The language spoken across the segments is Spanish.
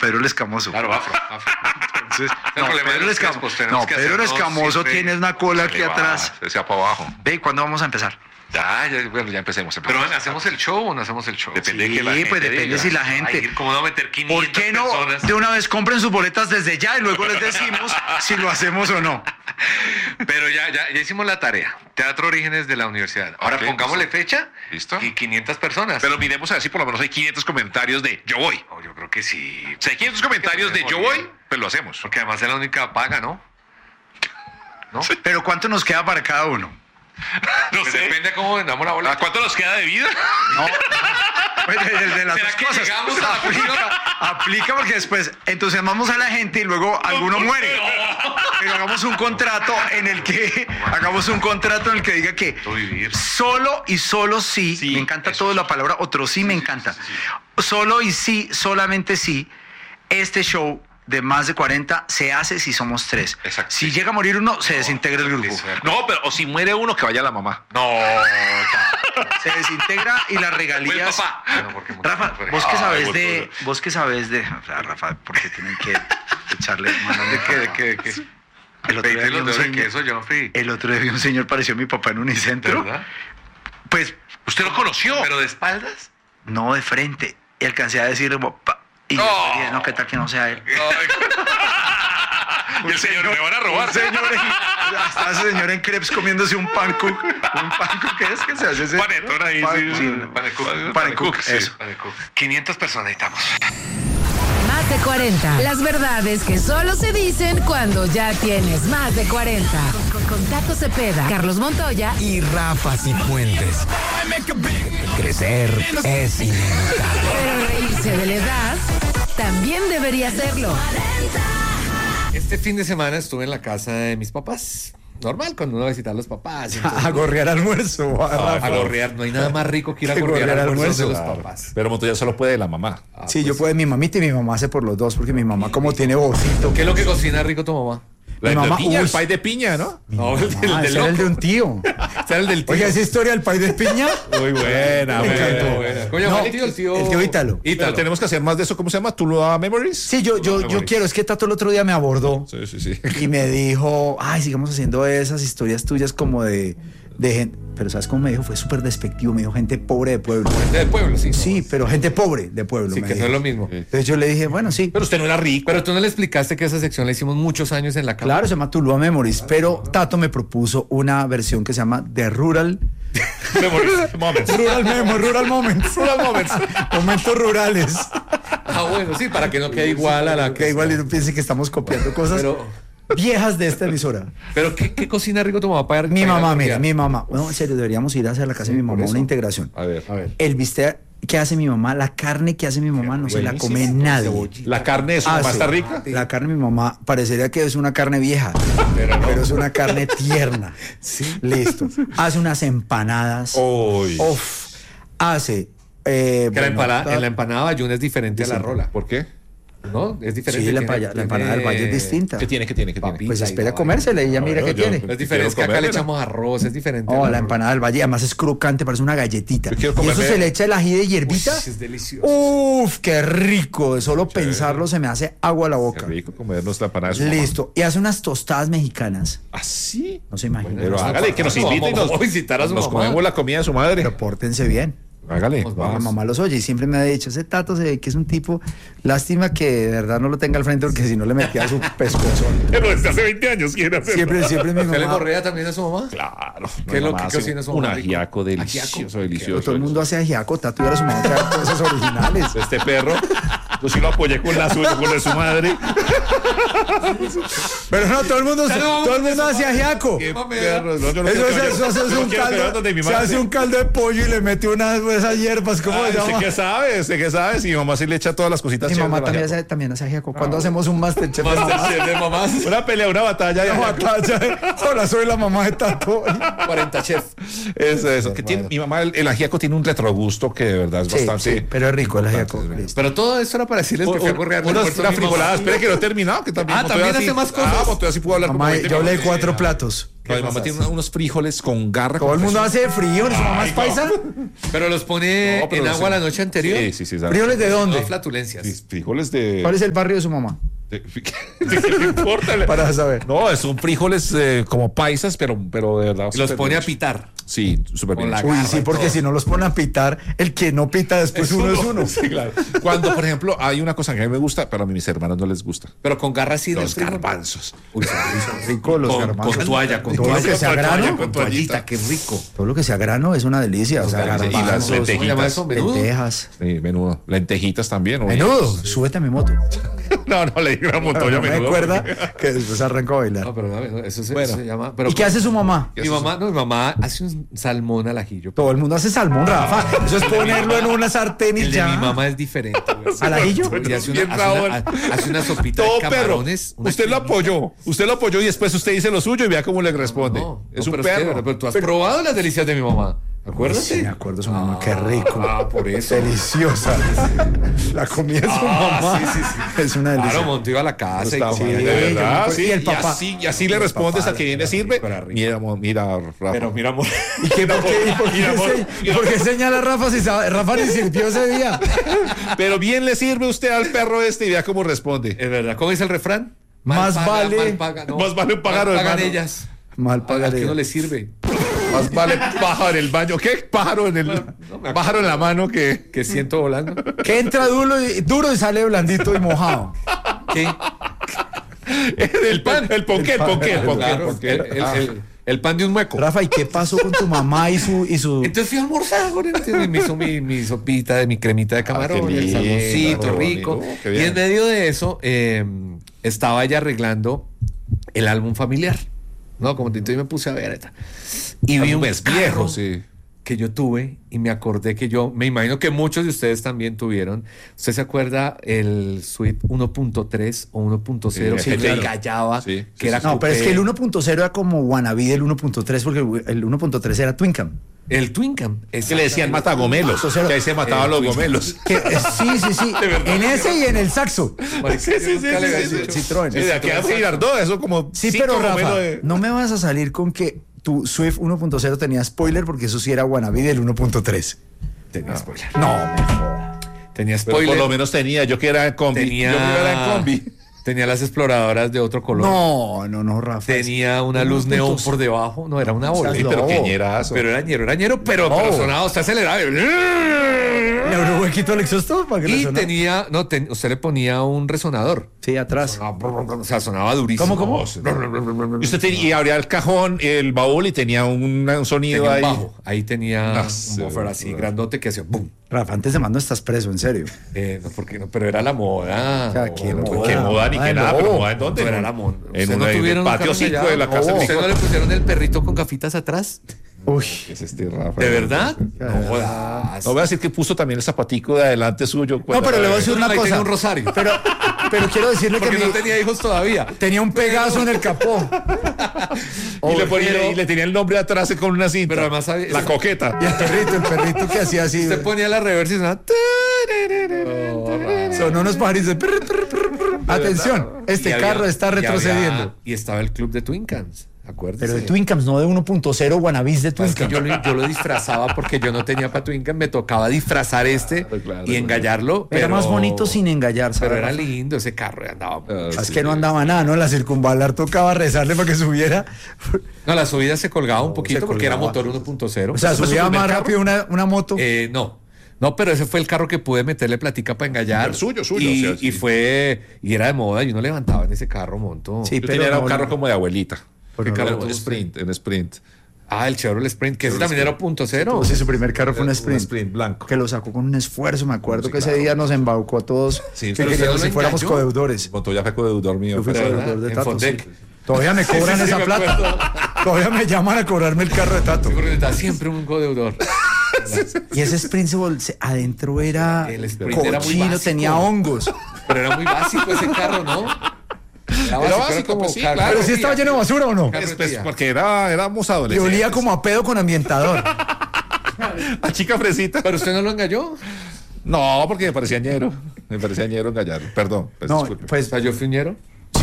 Pedro el Escamoso. Claro, afro. Entonces, El problema de los crespos, tenemos que Pedro el hacernos Escamoso siempre tiene una cola aquí que va, atrás. Sea para abajo. Ve, ¿cuándo vamos a empezar? Bueno, ya empecemos. Pero bueno, ¿hacemos el show o no hacemos el show? Depende de Sí, que la gente pues depende diga. si la gente... Ay, ¿cómo no meter 500 ¿Por qué no personas? de una vez compren sus boletas desde ya y luego les decimos si lo hacemos o no? Pero ya hicimos la tarea. Teatro Orígenes de la Universidad. Ahora Ok, pongámosle listo. fecha ¿Listo? y 500 personas. Pero miremos a ver si por lo menos hay 500 comentarios de yo voy. Oh, yo creo que sí. Si hay 500 comentarios de yo voy, pues lo hacemos. Porque además es la única paga, ¿no? ¿No? Pero ¿cuánto nos queda para cada uno? No Pues sé. depende de cómo vendamos la boleta. ¿A cuánto nos queda de vida? No, pues de las ¿Será dos que cosas. llegamos a la Aplica porque después entusiasmamos a la gente y luego alguno muere. Pero hagamos un contrato en el que diga que Vivir. solo y solo sí, Sí, me encanta eso todo la palabra otro sí, me encanta. Solo y sí, solamente sí, este show de más de 40 se hace si somos 3. Exacto. Si llega a morir uno, se desintegra el grupo. No, pero o si muere uno, que vaya la mamá. No, Se desintegra y las regalías. Pues, papá. Bueno, porque Rafa, mucho- vos que sabes Ay, de, vos que sabes de, o sea, Rafa, porque tienen que echarle mano ¿De qué? ¿De qué? ¿De qué? El otro día Pedirte vi los un dedos de señor, queso, Johnfrey. el otro día vi un señor pareció mi papá en Unicentro. ¿Verdad? Pues ¿Usted lo conoció? ¿Pero de espaldas? no de frente. Y alcancé a decirle papá. Y yo No. dije, no, qué tal que no sea él. Y el señor, me van a robar. Un señor hasta ese señor en crepes comiéndose un pancake. Un pancake, ¿qué es que se hace ese? Panetón ahí, sí. Panecuk, sí. eso. 500 personas necesitamos. Más de 40. Las verdades que solo se dicen cuando ya tienes más de 40. Con Tato Cepeda, Carlos Montoya Y Rafa Cifuentes. Crecer es inevitable. pero reírse de la edad también debería serlo. Este fin de semana estuve en la casa de mis papás. Normal, cuando uno va a visitar a los papás. A gorrear almuerzo. A gorrear. No hay nada más rico que ir a gorrear almuerzos de los papás. Pero Montoya solo puede de la mamá. Sí, yo puedo de mi mamita y mi mamá hace por los dos, porque mi mamá como tiene vocito. ¿Qué es lo que cocina rico tu mamá? Mi mamá, piña, uy. el pay de piña, ¿no? No, el Ah, del ese era el de loco. un tío. Ese era el del tío. Oye, esa historia del país de piña. Muy buena, Me buena. encantó. Buena. ¿Cómo llama No, el tío? El tío Ítalo. Pero tenemos que hacer más de eso. ¿Cómo se llama? ¿Tuluá Memories? Sí, yo quiero. Es que Tato el otro día me abordó Sí, sí, sí. y me dijo, ay, sigamos haciendo esas historias tuyas como de gente. Pero ¿sabes cómo me dijo? Fue súper despectivo. Me dijo gente pobre de pueblo. del pueblo, sí. Sí, pero gente pobre de pueblo. Sí, me que no dijo. es lo mismo. Entonces yo le dije, bueno, sí. Pero usted no era rico. Pero tú no le explicaste que esa sección la hicimos muchos años en la cama. Claro, se llama Tuluá Memories, pero Tato me propuso una versión que se llama The Rural Memories. Moments. Rural Moments. Rural Moments. Momentos rurales. Ah, bueno, sí, para que no quede igual a la Que igual no piense que estamos copiando cosas Pero, viejas de esta emisora. pero ¿qué cocina rico tu mamá para Mi para ir a mamá, gorrear? mira, mi mamá. No, en serio, deberíamos ir a hacer la casa de mi mamá eso. una integración. A ver. El bistec que hace mi mamá, la carne que hace mi mamá no se la come nadie. La carne de su Ah, mamá sí. está rica. La carne de mi mamá parecería que es una carne vieja, pero es una carne tierna. Sí. Listo. Hace unas empanadas. Uy. Uf. Hace. Que bueno, en la empanada bayuna es diferente a la rola. ¿Por qué? ¿No? Es diferente. Sí, la tiene- empanada del valle es distinta. ¿Qué tiene? Papi. Pues Pizza y espere la comérsela y ya mira No, qué yo- tiene. Es diferente, es que acá le comérmela. echamos arroz, es diferente. Oh, a la empanada del valle, además es crocante, parece una galletita. Yo quiero Y eso comerme- se le echa el ají de hierbita. Uy, es delicioso. Uf, qué rico. De solo pensarlo se me hace agua a la Qué boca. rico comernos la empanada de su mamá. Listo. Y hace unas tostadas mexicanas. ¿Ah, sí? No se imaginan. Pero hágale, que nos invite y Vamos a visitar a su nos mamá. comemos la comida de su madre. Pero pórtense bien. Hágale. Vamos, Mi mamá los oye y siempre me ha dicho, ese Tato se ve que es un tipo, lástima que de verdad no lo tenga al frente porque si no le metía su pescozón. Pero desde hace 20 años quiere hacerlo. Siempre mi ¿Usted le mamá. gorrea también a su mamá? Claro. ¿Qué es lo mamá que hace cocina su Un mamá rico? ajiaco delicioso, Ajiaco. delicioso. Todo el mundo hace ajiaco, Tato y ahora su mamá trae cosas originales. Este perro, yo sí lo apoyé con la suya, con la de su madre. Pero no, todo el mundo hace ajiaco. Perro, no, yo no Eso quiero que se hace yo un quiero que vean donde mi caldo, se madre- hace un caldo de pollo y le mete unas de esas hierbas, ¿cómo se Ay, llama? ¿usted qué sabe? ¿Usted qué sabe? Si mi mamá sí le echa todas las cositas. Mi chéveres mamá al también ajiaco. hace ajiaco. ¿Cuándo hacemos un Masterchef de mamá? Masterchef de mamás. Una pelea, una batalla. Una batalla. Hola, soy la mamá de Tato. 40 chef. Eso. Que tiene, mi mamá, el ajiaco tiene un retrogusto que de verdad es Sí, bastante. sí, pero es rico el ajiaco. Bastante. Listo. Pero todo esto era para decirles que fui a gorrear Una frijolada. Espere que no he terminado. Que también Ah, Montoya también sí- hace más cosas. Ah, Montoya sí pudo hablar Mamá, como 20 yo hablé de minutos. 4 platos. No, mi mamá tiene unos frijoles con garra. Todo el mundo hace frijoles, ¿su mamá es paisa? Pero los pone No, pero en agua sí. la noche anterior. Sí. ¿Frijoles de dónde? No, flatulencias. Sí, frijoles de... ¿Cuál es el barrio de su mamá? ¿De qué le importa? Para saber. No, son frijoles como paisas, pero de verdad. Los súper pone a bien. pitar. Sí, súper Con bien. la hechos. Uy, garra sí, y porque todo. si no los ponen a pitar, el que no pita después uno es uno. Sí, claro. Cuando, por ejemplo, hay una cosa que a mí me gusta, pero a mis hermanos no les gusta. Pero con garra sí del Los frijol. garbanzos. Uy, son Rico los con garbanzos. toalla, con Todo lo toalla. que sea con grano. toalla, con toallita, qué rico. Todo lo que sea grano es una delicia. O sea, garbanzos. Y las garbanzos, lentejitas. ¿Cómo se llama eso? ¿Menudo? lentejas. Sí, menudo. Lentejitas también. oye. Menudo, súbete a mi moto. No, le digo una montoya No me menudo. acuerda que después arranco a bailar. No, pero no, eso se, Bueno. eso se llama. Pero ¿Y qué hace su mamá? Mi mamá hace un salmón al ajillo. Todo el mundo hace salmón, Rafa. Eso es ponerlo en una sartén y El de ya. mi mamá es diferente. güey. ¿Al ajillo? Y hace Bien, Raúl. hace una sopita Todo de perro. camarones. una Usted lo cremita. apoyó. Usted lo apoyó y después usted dice lo suyo y vea cómo le responde. Es un pero perro. pero tú has probado las delicias de mi mamá. ¿Acuerdas? Sí, me acuerdo su mamá, qué rico. Ah, por eso. Deliciosa. La comida de su mamá sí. es una delicia. Claro, Monto iba a la casa y Está comía. mal, de verdad, y sí. el papá. Y así le respondes a quien le sirve. Pero rico. Mira, Rafa. Pero mira, amor. ¿Y qué, por qué señala a Rafa si Rafa ni sirvió ese día? Pero bien le sirve usted al perro este y vea cómo responde. Es verdad. ¿Cómo dice el refrán? Más vale- mal paga, no. Más vale un pájaro, Mal pagan hermano. ellas. Mal Al pagaré. que no le sirve. Más vale pájaro en el baño. ¿Qué? Pájaro en el. Pájaro en la mano que. Que siento volando. Que entra duro y sale blandito y mojado. ¿Qué? El pan. El ponqué. Claro, el pan de un mueco. Rafa, ¿y qué pasó con tu mamá y su... Entonces fui a almorzar con él. Entonces me hizo mi sopita, de mi cremita de camarón, qué el lindo, salmoncito qué rico. bonito, qué Y bien. en medio de eso estaba ella arreglando el álbum familiar. ¿No? Como entonces me puse a ver. Y vi un Álbumes carro viejos, sí. que yo tuve y me acordé que me imagino que muchos de ustedes también tuvieron. ¿Usted se acuerda el Swift 1.3 o 1.0 Sí, que claro. le gallaba? Sí, Que era No, pero es coupé? que el 1.0 era como wannabe del 1.3 porque el 1.3 era Twin Cam. El Twin Cam. Que le decían matagomelos. Que ahí se mataban los gomelos. Sí. En ese y en el saxo. Sí. Citroën. Sí, de aquí a Girardot, eso como. Sí, cinco pero Rafa, gomelos de- no me vas a salir con que tu Swift 1.0 tenía spoiler porque eso sí era wannabe del 1.3. Tenía spoiler. No, me joda. Tenía Pero spoiler. por lo menos tenía, yo que era en combi. Tenía, Yo que era en combi. tenía las exploradoras de otro color. No, Rafa. Tenía una luz neón por debajo. No, era una bola. Sí, No. pero queñerazo. Pero era ñero, pero sonaba, usted aceleraba. ¿Le abrió un huequito al exhaustor para que le Y sonara? tenía, usted le ponía un resonador. Sí, atrás. O sea, sonaba durísimo. ¿Cómo? Y usted y abría el cajón, el baúl y tenía un sonido Tenía un ahí. bajo. Ahí tenía Ah, un sí, buffer así sí. grandote que hacía boom. Rafa, antes de mando estás preso, en serio. No, porque no, pero era la moda. O sea, qué moda. Qué moda ni Ay, qué nada, no. pero moda en dónde. No era la moda. En ¿Ustedes una, en el un patio carro 5 allá? de la casa de mi ¿Usted no le pusieron el perrito con gafitas atrás? Uy. ¿Qué es este, Rafa? ¿De verdad? No, No jodas. No voy a decir que puso también el zapatico de adelante suyo. No, pero le voy a decir una Ahí cosa. tenía un rosario. Pero quiero decirle que Porque no tenía hijos todavía. tenía un Pegaso en el capó. Y le ponía, y le tenía el nombre atrás con una cinta. Pero además sabía- la coqueta. Y el perrito que hacía así. Usted ponía la reversa y sonaba. Sonó unos pajaritos. Atención, este Y había- carro está y había- retrocediendo. Y estaba el club de Twin Cams. Acuérdese. Pero de Twin Cams, no de 1.0 wannabes de Twin Es que Cams. yo lo disfrazaba porque yo no tenía para Twin Cam, me tocaba disfrazar Claro, y engallarlo. Era pero- más bonito sin engallar, ¿sabes? Pero era Rafa? lindo ese carro, andaba. Es que no andaba nada, ¿no? La circunvalar tocaba rezarle para que subiera. No, la subida se colgaba un poquito se porque era colgaba. motor 1.0. O sea, ¿Fue su subía primer más carro? rápido una moto. No, pero ese fue el carro que pude meterle platica para engallar. El suyo, Y, o sea, sí. y era de moda, y uno levantaba en ese carro, montón. Sí, Yo tenía pero un no, carro no. como de abuelita. Pero ¿Qué no carro? lo En tuvo sprint, en sprint. Ah, el Chevrolet Sprint, que ese también era .0. Sí, su primer carro fue un Un sprint. sprint blanco. Que lo sacó con un esfuerzo. Me acuerdo Sí, que ese claro. día nos embaucó a todos. Sí, que pero usted queríamos no lo si fuéramos engañó. codeudores. Montoya fue codeudor mío. Yo fui pero- codeudor de En Tato. Fondec. Sí. Todavía me cobran Sí, esa me plata. acuerdo. Todavía me llaman a cobrarme el carro de Tato. Sí, porque estaba siempre un codeudor. Y ese sprint adentro era El Sprint era muy cochino, básico. tenía hongos. Pero era muy básico ese carro, ¿no? Era básico, pues sí, claro. Pero sí estaba lleno de basura o no. Pues, porque éramos Y adolescentes. olía como a pedo con ambientador. a chica fresita. Pero usted no lo engañó. No, porque me parecía ñero. Me parecía ñero engañarlo. Perdón. Pues, No, disculpe. pues O sea, yo fui ñero. sí.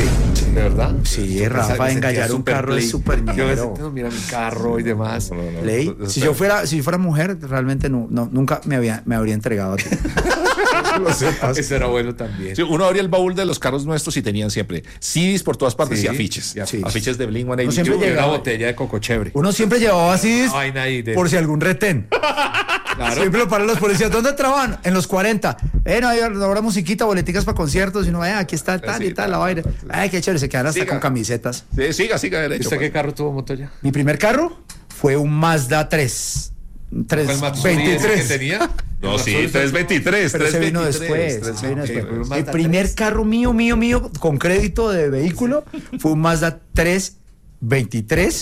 ¿De verdad? Sí, Rafa, Me engallar sentía un carro es súper Yo me ñero. sentía, no, mira mi carro y demás. Ley, si yo fuera mujer, realmente nunca me habría entregado a ti. Lo sepas. Eso era bueno también. Sí, uno abría el baúl de los carros nuestros y tenían siempre CDs por todas partes Sí, y afiches. y afiches. Afiches de Blink-182. No siempre Y una llegaba. botella de coco chévere. Uno siempre llevaba así Una vaina ahí de- por si algún retén. Claro. Siempre lo paran los policías. ¿Dónde trabajan? En los 40. No hay ahora musiquita, boleticas para conciertos. Y uno, aquí está tal Sí, y tal, la tal, vaina. tal, tal. Ay, qué chévere. Se quedan hasta Siga. con camisetas. Sí, siga ¿Y derecho. usted qué pues. carro tuvo, Montoya? Mi primer carro fue un Mazda 3. ¿Fue el Matsuri ese que 23. tenía? No, sí, 323. Pero se vino 323, después. se vino ok, después. fue un Mi Mazda primer 3. carro mío, con crédito de vehículo, fue un Mazda 323.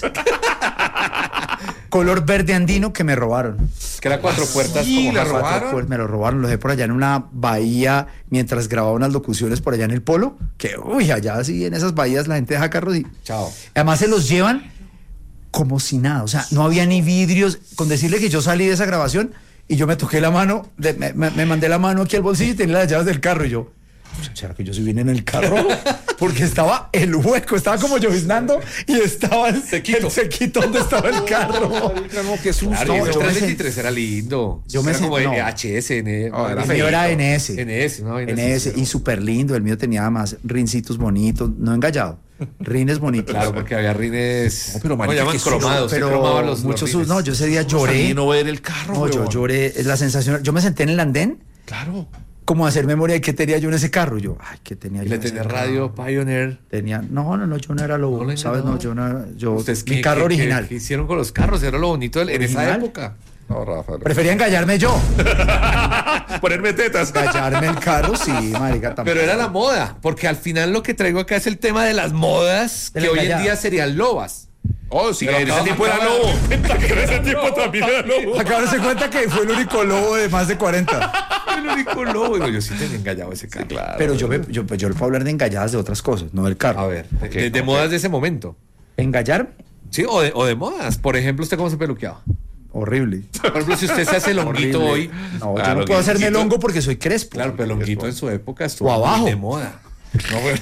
Color verde andino que me robaron. Que era 4 puertas sí, como la Hazard. robaron. Pues me lo robaron, lo dejé por allá en una bahía mientras grababa unas locuciones por allá en el Polo. Que, allá sí, en esas bahías la gente deja carros y. Chao. Además se los llevan como si nada, o sea, no había ni vidrios. Con decirle que yo salí de esa grabación y yo me toqué la mano, me mandé la mano aquí al bolsillo y tenía las llaves del carro y yo. ¿Será que yo sí vine en el carro? Porque estaba el hueco, estaba como lloviznando y estaba el sequito donde estaba el carro. No, que susto. Claro, y ese yo me 323 era lindo. yo me era como no. HSN. No, era El mío era NS. NS, ¿no? NS, y súper lindo. El mío tenía además rincitos bonitos, no engallado, rines bonitos. Claro, porque había rines. No, pero ¿cómo marica, llaman? qué susto. Cromados. se pero cromaban los muchos. rines. No, yo ese día lloré. No ver el carro. No, yo huevón. lloré. Es la sensación. Yo me senté en el andén, Claro. como a hacer memoria de qué tenía yo en ese carro. Yo, ¿qué tenía Y yo le en ese tenía carro? radio Pioneer. Tenía, no, yo no era No lobo, le ¿sabes? no. No, yo no era, yo, ¿Ustedes mi qué- carro qué- original. ¿Qué hicieron con los carros? Era lo bonito en esa ¿Original? época. No, Rafa. Prefería engallarme yo. Ponerme tetas. Engallarme el carro, sí, marica, también. Pero era la moda, porque al final lo que traigo acá es el tema de las modas De que la hoy en engallada. día serían lobas. Oh, sí, Pero en ese acá- tiempo era acá- lobo. En ese tiempo también era lobo. Acá darse cuenta que fue el único lobo de más de 40. El único lobo. Digo, yo sí tenía engallado ese carro. Claro. Pero yo le puedo hablar de engalladas de otras cosas, no del carro. A ver, Ok, de ok. modas de ese momento. ¿Engallarme? Sí, o de modas. Por ejemplo, ¿usted cómo se peluqueaba? Horrible. Por ejemplo, si usted se hace el honguito hoy. No, yo Claro, no puedo hacerme el longuito. hongo porque soy crespo. Claro, pero el honguito en su época estuvo O abajo. muy de moda. No, güey.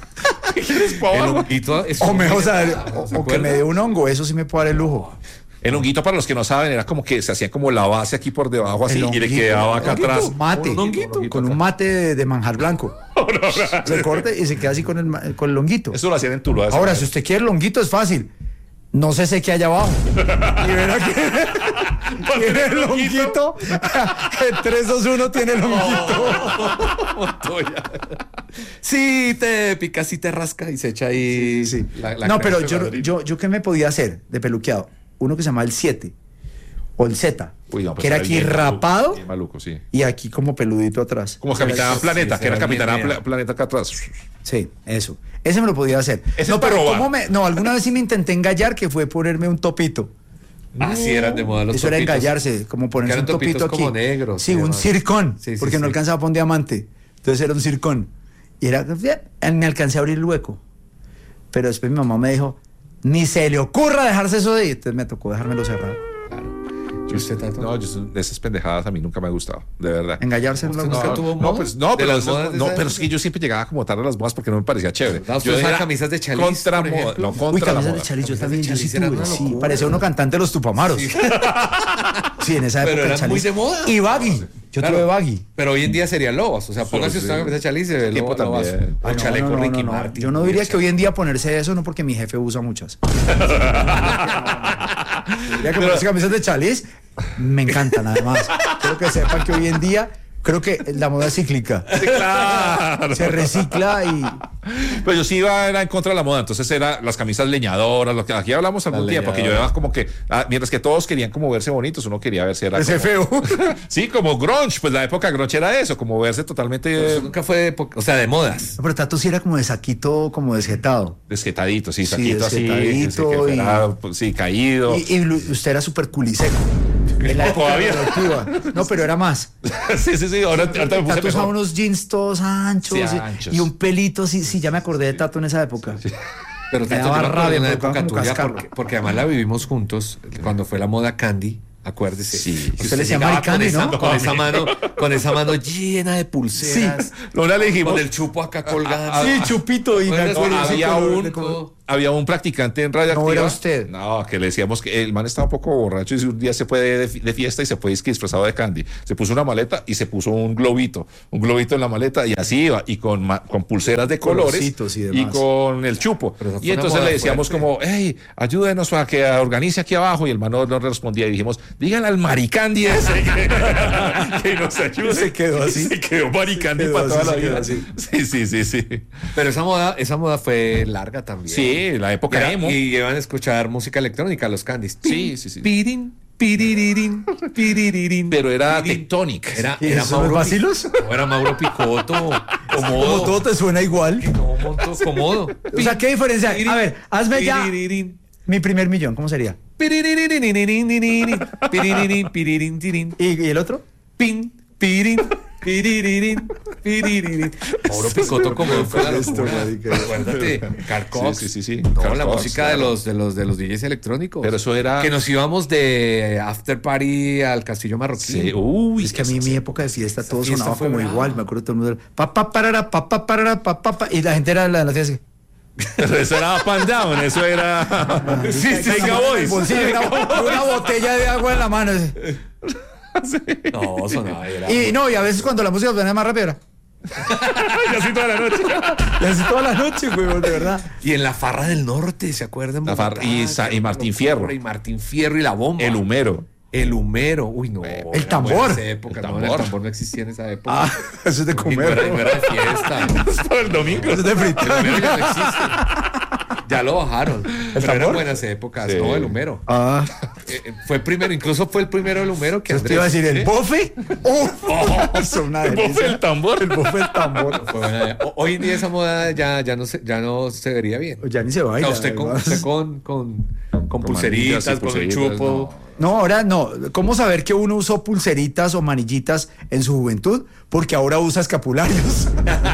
El abajo? honguito O estuvo mejor, muy o sea, de moda, o ¿se que acuerda? me dé un hongo, eso sí me puede dar el lujo. El honguito, para los que no saben, era como que se hacía como la base aquí por debajo, así, El y le honguito. quedaba acá Honguito, atrás. Mate. Un honguito. Con un mate de manjar blanco. Se corte y se queda así con el longuito. Eso lo hacían en Tuluá. Ahora, si usted quiere el longuito, es fácil. No se seque allá abajo. Y verá que tiene el longuito. El 3, 2, 1 tiene el longuito. Montoya. Sí, te pica, sí te rasca y se echa ahí. Sí. la No, pero crema de yo ¿qué me podía hacer de peluqueado? Uno que se llama el 7 o el Z, Uy, no, pues que era aquí bien rapado Bien maluco, sí. y aquí como peludito atrás. Como Capitán Planeta, sí, que era era bien Capitán mea. Planeta acá atrás. Sí, eso. Ese me lo podía hacer. Ese no, es para pero robar. no, alguna vez sí me intenté engallar, que fue ponerme un topito. Ah, sí, eran de moda los Eso era topitos. engallarse, como ponerse eran un topito topitos aquí. como negros, Sí, y un demás. circón, Sí, sí, porque no sí. alcanzaba para un diamante. Entonces era un circón. Y era, me alcancé a abrir el hueco. Pero después mi mamá me dijo, ni se le ocurra dejarse eso de ahí. Entonces me tocó dejármelo cerrado. ¿Y usted, Tato? No, de esas pendejadas a mí nunca me ha gustado, de verdad. Engallarse no le ¿Usted gusta. nunca tuvo No, moda? pues no, ¿De pero, las modas de no, esa pero es época? que yo siempre llegaba como tarde a las modas porque no me parecía chévere. ¿Usted Yo usaba era camisas de Chalice, contra por moda, ejemplo? no Uy, contra la camisas de moda. Chaliz, yo Camisas también, de yo sí Chaliz eran tuve, una sí, locura. parecía uno cantante de los Tupamaros. Sí, en esa Pero época eran Chaliz. muy de moda. Y baggy, yo Claro. tuve baggy. Pero hoy en día sería lobas. O sea, póngase usted una camisa de Chalice y se ve Tiempo lobo, lobazo. también. O Ay, no, chaleco no, no, Ricky no, no. Martin. Yo no diría que hoy en día ponerse eso, no porque mi jefe usa muchas. Diría que ponerse camisas de Chaliz me encantan, además. Quiero que sepan que hoy en día creo que la moda es cíclica. Claro. Se recicla y Pues yo sí era en contra de la moda, entonces era las camisas leñadoras, lo que aquí hablamos algún La tiempo, que yo leñadora. era como que, mientras que todos querían como verse bonitos, uno quería verse era ese como- feo. Sí, como grunge, pues la época grunge era eso, como verse totalmente Eso nunca fue de o sea, de modas. Pero Tato sí era como de saquito, como desjetado. desjetadito, sí, Sí, saquito así, desjetadito que y- fuera, pues, sí, caído. Usted era súper culiseco. En la época Todavía. radioactiva. No, pero era más. sí, ahorita me puse Tato usaba mejor. unos jeans todos anchos, Sí, y- anchos. y un pelito, sí, ya me acordé de Tato en esa época. Pero Me Tato, daba yo me acuerdo rabia, de una me época tocaba como tuya cascarlo. porque además la vivimos juntos cuando fue la moda Candy. Acuérdese. Sí. Que Usted le decía llegaba Maricandy, ¿no? Con esa mano llena de pulseras. Ahora le dijimos, Con el chupo acá colgando. Sí, chupito. Y Bueno, me acuerdo, había sí, un- como- había un practicante en radioactiva. No era usted. No, que le decíamos que el man estaba un poco borracho y un día se fue de fiesta y se fue disfrazado de Candy. Se puso una maleta y se puso un globito en la maleta y así iba, y con pulseras de colores Colorcitos y y demás. con el chupo. Pero eso fue Y una entonces moda le decíamos fuerte. como, hey, ayúdenos a que organice aquí abajo. Y el man no respondía y dijimos, díganle al Maricandy ese que nos ayude. Se quedó así. Se quedó Maricandy Se quedó para toda así, la se quedó vida. así. Sí. Pero esa moda fue larga también. Sí, la época emo. Y iban a escuchar música electrónica, los Candies. Sí, sí, sí. Pirin, piriririn, piriririn. Pero era Pirin. Tectonic. Era ¿Y esos son los vacilos? No, era Mauro Picotto. Como Comodo. todo te suena igual. No, Comodo. O sea, ¿qué diferencia hay? A ver, hazme ya Piriririn. mi primer millón. ¿Cómo sería? Piriririn, piriririn, piriririn, tirin. ¿Y el otro? Pin, pirin, piriririn, piriririn. Mauro Picotto como fue la Esto, locura. marica. Acuérdate, Carl Cox. Sí. No, Carl la Cox, música claro. de los DJs electrónicos. Pero eso era- Que nos íbamos de after party al Castillo Marroquín. Sí, uy, Es que a mí mi época de fiesta todo fiesta sonaba fue como brava. igual. Me acuerdo todo el mundo era parara, parara, y la gente era la fiesta. Pero eso era Up and Down, eso era. Sí, Venga, boys. Bolsillo, una botella de agua en la mano. No, sonaba. Era... Y no, y a veces cuando la música suena más rápido era. Y así toda la noche. Y así toda la noche, güey, de verdad. Y en la Farra del Norte, ¿se acuerdan? La Farra- y Martín Fierro. Y Martín Fierro y la bomba. El humero. El humero. Uy, no. El tambor. El El tambor. El tambor. tambor no existía en esa época. Ah, eso es de Y no comer. era, y no era de fiesta. Todo el domingo. Eso es de El fritar. humero ya no existe. Ya lo bajaron. Pero eran tambor? buenas épocas, Sí. ¿no? El humero. Ah, Fue primero, incluso fue el primero el humero que yo te iba a decir, ¿el bofe? ¡Oh! Eso es una El bofe delicia. del tambor. El bofe del tambor. Fue buena. Hoy en día esa moda ya no se vería bien. Ya ni se O baila. sea, usted con manillas pulseritas, y con un pulseritas, chupo. No, ahora no. ¿Cómo saber que uno usó pulseritas o manillitas en su juventud? Porque ahora usa escapularios.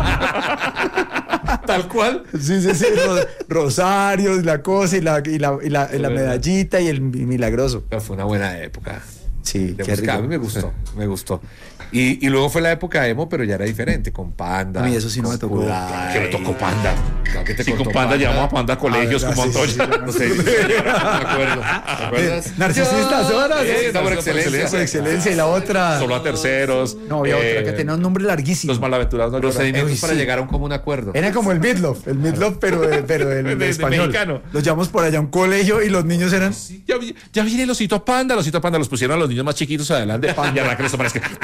Tal cual. Sí, rosarios, la cosa y la medallita y el milagroso. Pero fue una buena época. Sí, De qué música. A mí rico. me gustó. Y luego fue la época emo, pero ya era diferente, con Panda. A mí eso sí no con me tocó. Kudai. Que me tocó Panda. Claro que te Sí, contó con Panda llevamos a Panda a colegios Ah, como sí, sí, Antonia. No sé, me acuerdo. ¿Te acuerdas? Narcisistas, horas. Sí, está por excelencia. Por excelencia. Y la otra. Solo a terceros. No, había otra que tenía un nombre larguísimo. Los malaventurados no lloran. Procedimientos Uy, para sí. llegar a un común acuerdo. Era como el Midlove, pero el De español. mexicano. Los llevamos por allá a un colegio y los niños eran. Ya viene el osito Panda. El osito Panda los pusieron a los niños más chiquitos adelante. Y arranca los aparece que.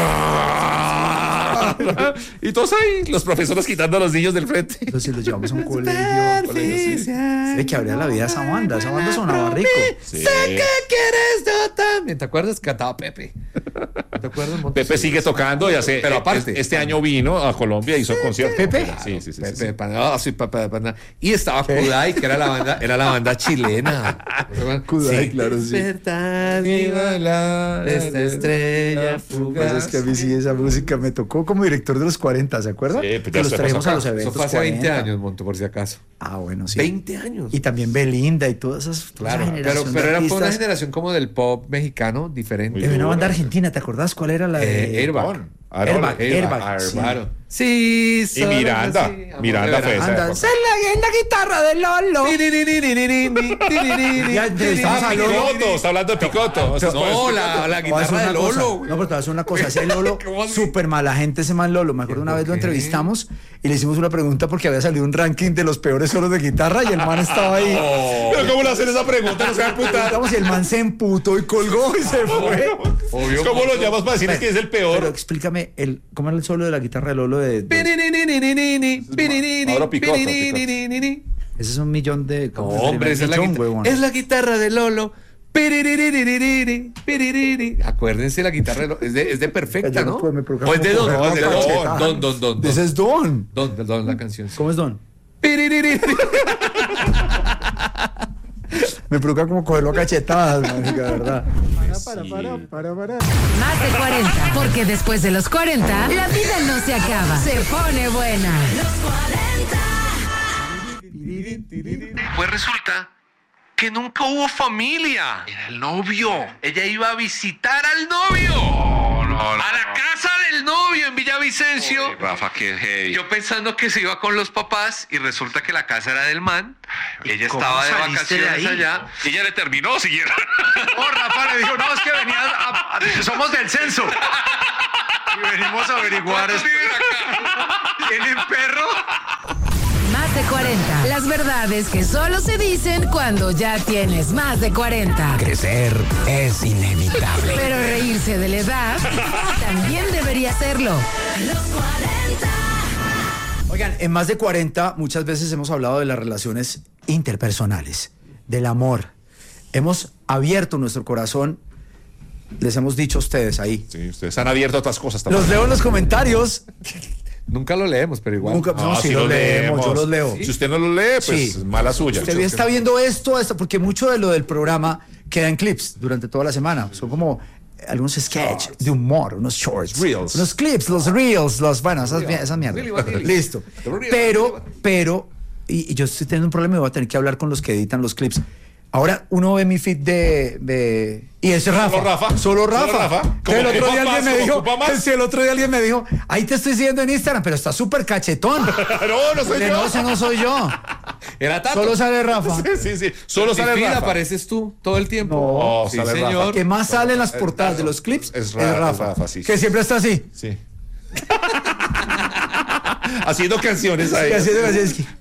Y todos ahí, los profesores quitando a los niños del frente. Entonces los llevamos a un colegio. De que abría la vida esa banda. Esa banda sonaba rico. Sé que quieres yo también. ¿Te acuerdas? Cantaba Pepe. ¿Te acuerdas? Pepe sigue tocando y hace. Pero aparte. Este año vino a Colombia y hizo concierto. ¿Pepe? Sí. Pepe de Panda. Sí, Pepe de Panda. Y estaba Kudai, que era la banda chilena. Kudai, claro, sí. Despertar y bailar esta estrella fugaz. Pues es que a mí sí esa música me tocó como director de los 40, ¿se acuerdan? Sí, pues ya que los se traíamos pasó a los acá. eventos. Eso fue hace 20 40. años, Monto, por si acaso. Ah, bueno, sí. 20 años. Y también Belinda y todas esas. toda Claro, esa generación pero de fue una artistas. generación como del pop mexicano diferente. De una banda argentina, ¿te acordás cuál era la de Airbag. Airbag, sí. Claro. Sí, Y Miranda. Miranda fue esa Anda, época. "Se en la guitarra de Lolo". Ya entrevistamos a Lolo. Picoto, está hablando de Picoto. No, la Te voy a decir guitarra de una cosa. Lolo. No, pero te voy a decir una cosa. Ese Lolo, ¿Cómo así? súper mala gente ese man Lolo. Me acuerdo una vez lo entrevistamos y le hicimos una pregunta porque había salido un ranking de los peores solos de guitarra y el man estaba ahí. Pero ¿cómo le hacen esa pregunta? No se dan puta. Preguntamos y el man se emputó y colgó y se fue. Obvio. ¿Cómo lo llamas para decirles que es el Pero peor? explícame, ¿cómo era el solo de la guitarra de Lolo de Ahora Picoto. ese es un millón de... No, hombre, esa es la millón, guitarra. huevón. Es la guitarra de Lolo. Acuérdense la guitarra de Lolo. Es de Perfecta, Yo no ¿no? puedo, me provoca O es de como Don. coger Es de una Don. cachetada. Don. Ese es Don. Don, la canción. sí. ¿Cómo es Don? Me provoca como cogerlo a cachetadas, marica, de verdad. Para. Más de 40, porque después de los 40, la vida no se acaba, se pone buena. Pues resulta que nunca hubo familia. Era el novio. Ella iba a visitar al novio. A la casa del novio en Villavicencio. Oye, Rafa, qué heavy. Yo pensando que se iba con los papás y resulta que la casa era del man. Ella ¿Cómo estaba de saliste de vacaciones ahí? allá. Y ella le terminó siguiendo. No, Rafa le dijo, no, es que venía somos del censo. Y venimos a averiguar esto. ¿Tienen perro? Más de 40. Las verdades que solo se dicen cuando ya tienes más de 40. Crecer es inevitable. Pero reírse de la edad también debería serlo. Los 40. Oigan, en Más de 40 muchas veces hemos hablado de las relaciones interpersonales, del amor. Hemos abierto nuestro corazón, les hemos dicho a ustedes ahí. Sí, ustedes han abierto otras cosas también. Los leo en los comentarios. Nunca lo leemos, pero igual. Nunca, no, sí los leemos, yo los leo. Si usted no lo lee, pues Sí. mala suya. Usted está viendo esto, porque mucho de lo del programa queda en clips durante toda la semana. Son como algunos sketches de humor, unos shorts, Reels. unos clips, los reels, bueno, esas mierdas. Listo. Pero, y yo estoy teniendo un problema y voy a tener que hablar con los que editan los clips. Ahora uno ve mi feed y es Rafa. Solo Rafa. Como El otro ocupa día más, alguien me como dijo, ocupa más. el otro día alguien me dijo, ahí te estoy siguiendo en Instagram, pero está súper cachetón. No soy yo. No, ese no soy yo. Era Tato. Solo sale Rafa. Sí. Solo sale Rafa. Rafa. apareces tú todo el tiempo. No, sí, sale señor. Rafa. Que más sale en las portadas de los clips Es es Rafa, Rafa, sí. que siempre está así. Sí. Haciendo canciones ahí. Y así de así es que-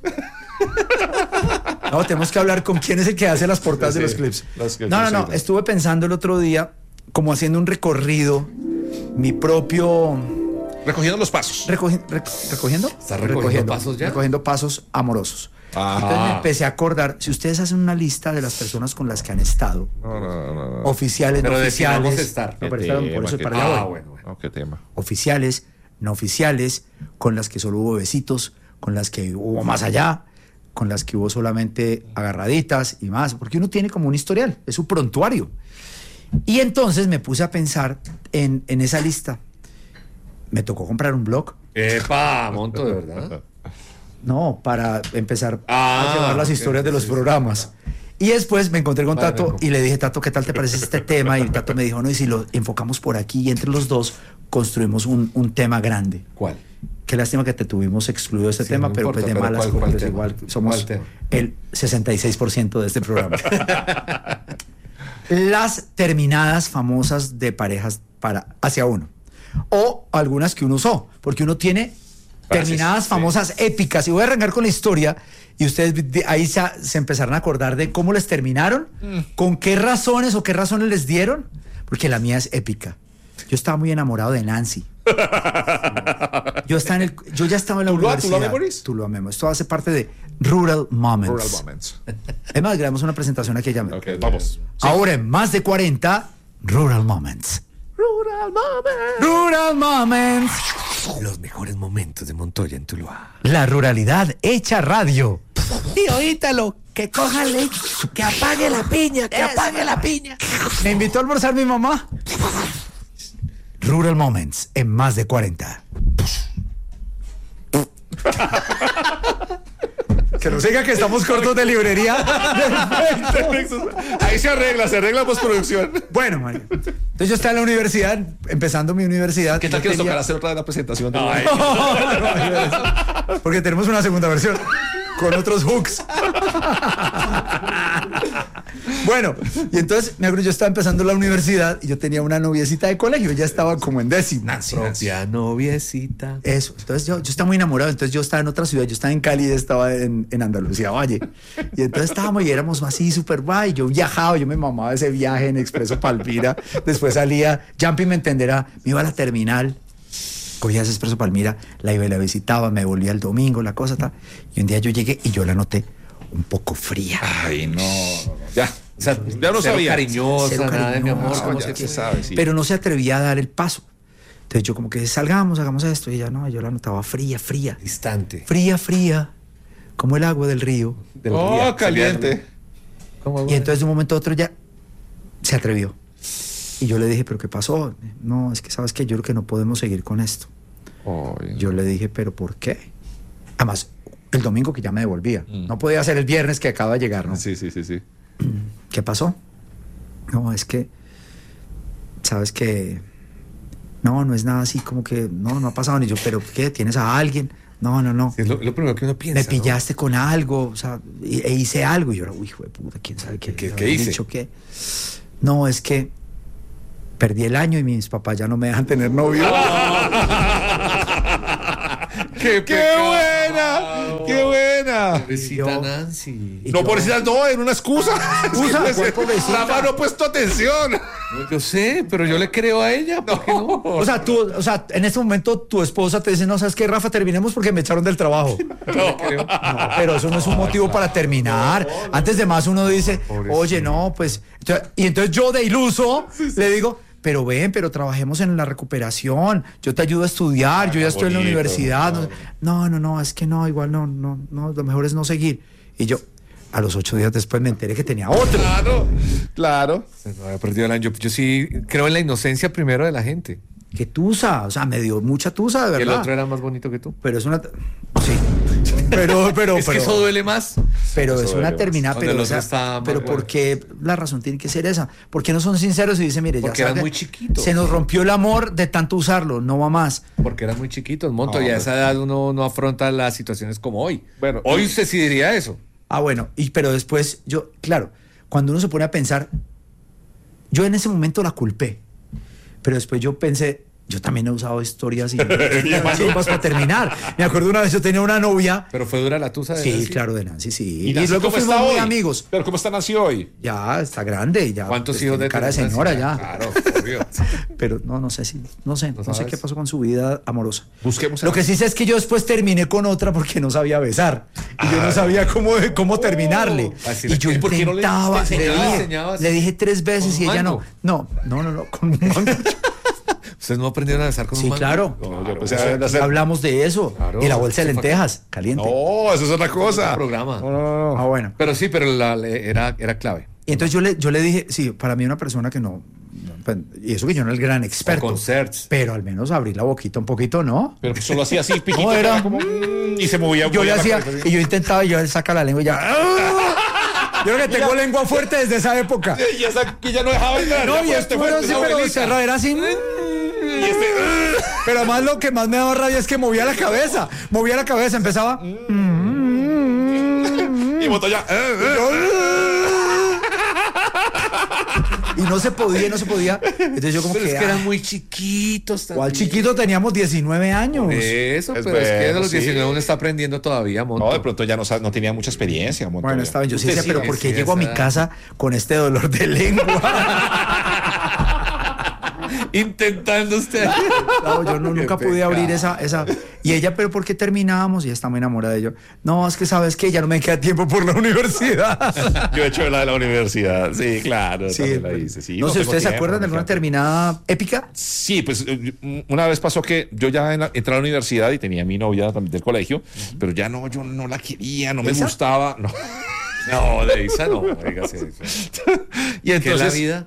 No, tenemos que hablar con quién es el que hace las portadas de los clips. Los clips, No. sí. Estuve pensando el otro día, como haciendo un recorrido, mi propio. Recogiendo los pasos. ¿Recogiendo? ¿Está recogiendo pasos ya? Recogiendo pasos amorosos. Entonces me empecé a acordar, si ustedes hacen una lista de las personas con las que han estado, No. oficiales, no Pero oficiales. definamos estar. No, pero Qué espera, tema, por eso qué para tema. allá voy. Bueno. No, qué tema. Oficiales, no oficiales, con las que solo hubo besitos, con las que hubo más allá, con las que hubo solamente agarraditas y más, porque uno tiene como un historial, es su prontuario. Y entonces me puse a pensar en esa lista. Me tocó comprar un blog, Epa, Monto, de verdad. no, para empezar Ah, a llevar las ok, historias de los sí, programas. Y después me encontré con Vale, Tato me y le dije, Tato, ¿qué tal te parece este tema? Y Tato me dijo, no, y si lo enfocamos por aquí y entre los dos construimos un tema grande. ¿Cuál? Qué lástima que te tuvimos excluido de este Sí, tema, no pero importa, pues de pero malas ¿cuál pues tema? igual somos ¿Cuál tema? el 66% de este programa. Las terminadas famosas de parejas hacia uno. O algunas que uno usó, porque uno tiene terminadas sí. famosas épicas. Y voy a arrancar con la historia y ustedes ahí se empezaron a acordar de cómo les terminaron, con qué razones o qué razones les dieron, porque la mía es épica. Yo estaba muy enamorado de Nancy. Yo ya estaba en la ¿Tuluá universidad. Memories? Tuluá Memories. Esto hace parte de Rural Moments. Rural Moments. Es más, grabamos una presentación aquí ya. Ok, vamos. Ahora en Más de 40, Rural Moments. Rural Moments. Rural Moments. Los mejores momentos de Montoya en Tuluá. La ruralidad hecha radio. Tío Ítalo, que cójale, que apague la piña, que apague la piña. Me invitó a almorzar mi mamá. Rural Moments en Más de 40. Que nos diga que estamos cortos de librería. Ahí se arregla postproducción. Bueno, Mario. Entonces yo estaba en la universidad, empezando mi universidad. ¿Qué tal Yo que nos tenía- tocará hacer otra vez la presentación? Porque tenemos una segunda versión con otros hooks. Bueno, y entonces me acuerdo, yo estaba empezando la universidad y yo tenía una noviecita de colegio, ella estaba como en décimo. Propia noviecita. Eso, entonces yo estaba muy enamorado, entonces yo estaba en otra ciudad, yo estaba en Cali, ella estaba en Andalucía Valle, y entonces estábamos y éramos así súper guay, yo viajaba, yo me mamaba ese viaje en Expreso Palmira, después salía, Jumpy me entenderá, me iba a la terminal, cogía ese Expreso Palmira, la iba y la visitaba, me volvía el domingo, la cosa tal, y un día yo llegué y yo la noté un poco fría. Ay, no. Ya. O sea, Ya lo cero sabía. cariñosa, Cero nada de mi amor. cariñosa, ¿cómo ya se se sabe, sí. Pero no se atrevía a dar el paso. Entonces yo como que salgamos, hagamos esto, y ella no, yo la notaba fría, Distante. fría, como el agua del río. Del Oh, día. caliente. ¿Cómo, Y entonces de un momento a otro ya se atrevió. Y yo le dije, ¿pero qué pasó? No, es que sabes que yo creo que no podemos seguir con esto. Ay, Yo le dije, ¿pero por qué? Además, el domingo que ya me devolvía. Mm. No podía ser el viernes que acaba de llegar, ¿no? Sí. ¿qué pasó? No, es que, sabes que, no es nada así como que, no ha pasado. Ni yo, pero ¿qué? ¿Tienes a alguien? No. Es lo primero que uno piensa. Me pillaste con algo, o sea, e hice algo. Y yo era, uy, hijo de puta, ¿quién sabe qué hice? Dicho qué? No, es que perdí el año y mis papás ya no me dejan tener novio. ¡Qué buena! ¡Qué buena! Pobrecita Nancy. No, pobrecita, no, era una excusa. ¿Excusa? Es que, ¿Cuál pobrecita? Rafa no ha puesto atención. Yo sé, pero yo le creo a ella. ¿Por qué no? O sea, en este momento tu esposa te dice, no, ¿sabes qué, Rafa? Terminemos porque me echaron del trabajo. No, pero eso no es un motivo para terminar. Antes de más uno dice, oye, no, pues... Y entonces yo de iluso le digo, pero pero trabajemos en la recuperación. Yo te ayudo a estudiar, yo ya estoy en la universidad. No, es que no, igual no, lo mejor es no seguir. Y yo... A los 8 días después me enteré que tenía otro. Claro. No había perdido el año. Yo sí creo en la inocencia primero de la gente. Qué tusa, o sea, me dio mucha tusa, de verdad. El otro era más bonito que tú. Pero es una... Sí. Pero es que eso duele más. Pero Eso es una duele terminada, más. Donde el otro está pero más ¿por qué la razón tiene que ser esa? ¿Por qué no son sinceros y dicen, mire, Porque ya eran muy chiquitos. se nos rompió el amor de tanto usarlo, no va más? Porque eran muy chiquitos, Monto. No, y a pues. esa edad uno no afronta las situaciones como hoy. Bueno, hoy usted sí diría eso. Ah, bueno, pero después claro, cuando uno se pone a pensar, yo en ese momento la culpé, pero después yo pensé, yo también he usado historias y chimbas para terminar. Me acuerdo una vez yo tenía una novia. Pero fue dura la tusa de Sí, Nancy. claro, de Nancy, sí. ¿Y Nancy luego cómo fuimos está muy hoy? amigos. Pero ¿cómo está Nancy hoy? Ya está grande, ya. ¿Cuántos pues, hijos tiene de cara de tener señora Nancy? ya. Claro, obvio. Pero no sé no sé sabes? qué pasó con su vida amorosa. Busquemos. Lo que sí sé es que yo después terminé con otra porque no sabía besar. Y yo no sabía cómo terminarle. Así Y le- yo ¿y por qué no le intentaba, enseñabas? le dije 3 veces ¿Con y un ella mango? no, con un mango. ¿Ustedes no aprendieron a besar con un Sí, mango? claro. No, yo empecé a hacer- Hablamos de eso. Claro. Y la bolsa de Eso fue lentejas, caliente. No, eso es otra cosa. Programa. No. Ah, bueno. Pero sí, pero era clave. Y entonces yo le dije, sí, para mí una persona que y eso que yo no era el gran experto. O concerts. Pero al menos abrir la boquita un poquito, ¿no? Pero pues solo hacía así, piquito. No, era- como, y se movía. Yo le movía la hacía, cabeza así. y yo intentaba, y yo le saca la lengua y ya. Yo creo que tengo lengua fuerte desde esa época. Y esa que ya no dejaba entrar. No, ya y fuerte, esto era fuerte, así, esa pero abuelita. cerrado, era así. Y este, Pero además lo que más me daba rabia es que movía la cabeza. Empezaba. y botó ya. Y no se podía. Entonces yo como Pero que. es que eran muy chiquitos también. ¿Cuál chiquito? Teníamos 19 años. Eso, Es pero es que de bueno, los sí. 19 uno está aprendiendo todavía, Monto. No, de pronto ya no tenía mucha experiencia. Montoya. Bueno, estaba yo sí Usted decía, sí, pero sí, ¿por qué sí, llego a mi esa- casa con este dolor de lengua? Intentando usted. Claro, yo nunca pude abrir esa. Y ella, ¿pero por qué terminamos? Y ella está muy enamorada de ello. No, es que sabes que ya no me queda tiempo por la universidad. Yo he hecho la de la universidad. Sí, claro. Sí, también la hice. Sí, no sé, tengo ¿ustedes se tiempo, acuerdan de me alguna queda- terminada épica? Sí, pues una vez pasó que yo ya entré a la universidad y tenía a mi novia también del colegio, pero ya no, yo no la quería, no me ¿Esa? gustaba. No. No, de Isa no. Oígase eso. Y ¿Qué es la entonces, vida?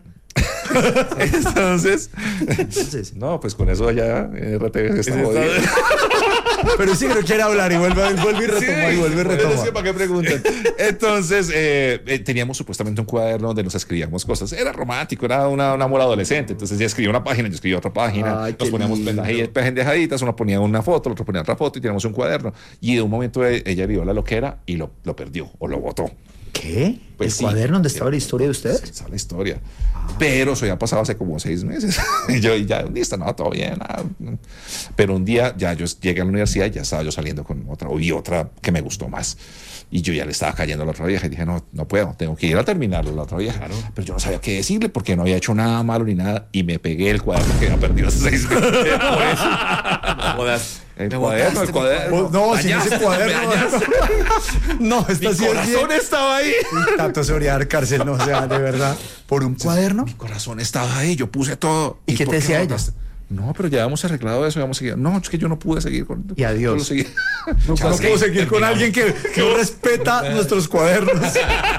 Entonces, no, pues con eso ya RTV está Eso jodido. pero sí que no quiere hablar y vuelve y retoma y vuelve y Bueno, retoma. sí, ¿para qué preguntan? Entonces, teníamos supuestamente un cuaderno donde nos escribíamos cosas. Era romántico, era una amor adolescente. Entonces ella escribía una página, yo escribía otra página. Ay, qué Nos poníamos lindo. pendejaditas, uno ponía una foto, el otro ponía otra foto y teníamos un cuaderno. Y de un momento ella vio la loquera y lo perdió o lo botó. ¿Qué? Pues ¿El sí. cuaderno donde estaba la historia de ustedes? Esa es la historia. Pero eso ya pasaba hace como 6 meses. Y yo ya, listo, no, todo bien. Nada. Pero un día ya yo llegué a la universidad y ya estaba yo saliendo con otra, y otra que me gustó más. Y yo ya le estaba cayendo a la otra vieja y dije, no puedo, tengo que ir a terminarlo la otra vieja. Pero yo no sabía qué decirle porque no había hecho nada malo ni nada. Y me pegué el cuaderno que había perdido hace 6 meses. Por eso. Jodas. El Me cuaderno, botaste el cuaderno. No, si no ese cuaderno. No, Mi esta sí es corazón bien. estaba ahí. Tanto se debería dar cárcel, no, o sea, de verdad. ¿Por un cuaderno? Mi corazón estaba ahí, yo puse todo. ¿Y qué por te decía no ella? botaste? No, pero ya habíamos arreglado eso, habíamos seguido. No, es que yo no pude seguir con. Y adiós. Solo seguí. No puedo seguir con alguien que no respeta nuestros cuadernos.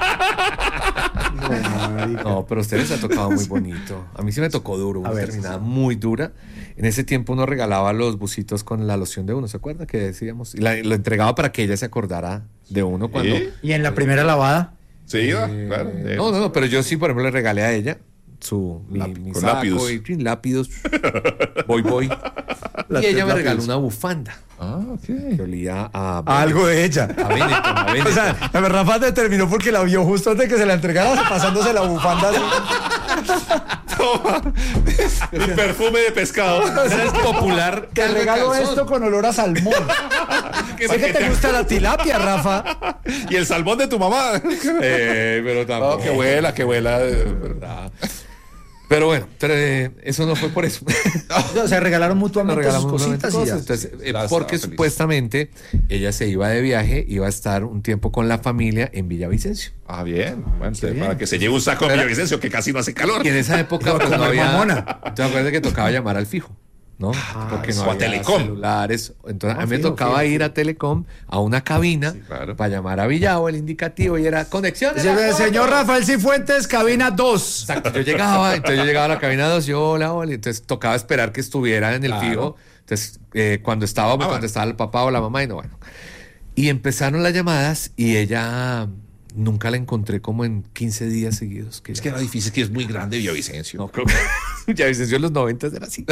No, pero a ustedes les ha tocado muy bonito. A mí sí me tocó duro, una ver. terminada muy dura. En ese tiempo uno regalaba los busitos con la loción de uno, ¿se acuerda? Que decíamos. Y lo entregaba para que ella se acordara de uno cuando... ¿Sí? Y en la primera lavada, Sí, iba, claro. No, pero yo sí, por ejemplo, le regalé a ella mi con saco lápidos. y lápidos. voy. Y ella me regaló una bufanda Ah, ok. que olía a Algo de ella. A Benetton. O sea, Rafa determinó porque la vio justo antes de que se la entregara, pasándose la bufanda así. Mi perfume de pescado. Era el popular. Te regalo calzón. esto con olor a salmón. Sé que te gusta la tilapia, Rafa. Y el salmón de tu mamá. Pero tampoco. Oh, que vuela. ¿Verdad? Pero bueno, eso no fue por eso. O sea, regalaron Nos mutuamente sus regalamos cositas y ya. Entonces, Ya porque estaba feliz. supuestamente ella se iba de viaje, iba a estar un tiempo con la familia en Villavicencio. Ah, bien. Bueno, para que se lleve un saco de Villavicencio que casi no hace calor. Y en esa época Iba a pues, no comer había. mamona. ¿Te acuerdas que tocaba llamar al fijo? ¿No? Porque no o a había Telecom. celulares. Entonces, a mí me fijo, tocaba fijo, ir a Telecom, a una cabina, claro. para llamar a Villavo, el indicativo, y era conexión. de la Dice, foto. señor Rafael Cifuentes, cabina 2. Exacto, yo llegaba a la cabina 2, yo hola, y entonces tocaba esperar que estuviera en el Claro. fijo. Entonces, cuando estaba el papá o la mamá, y no, bueno. Y empezaron las llamadas y ella nunca la encontré como en 15 días seguidos. Es que era difícil, que es muy grande Villavicencio. No, creo que Villavicencio en los 90 era así.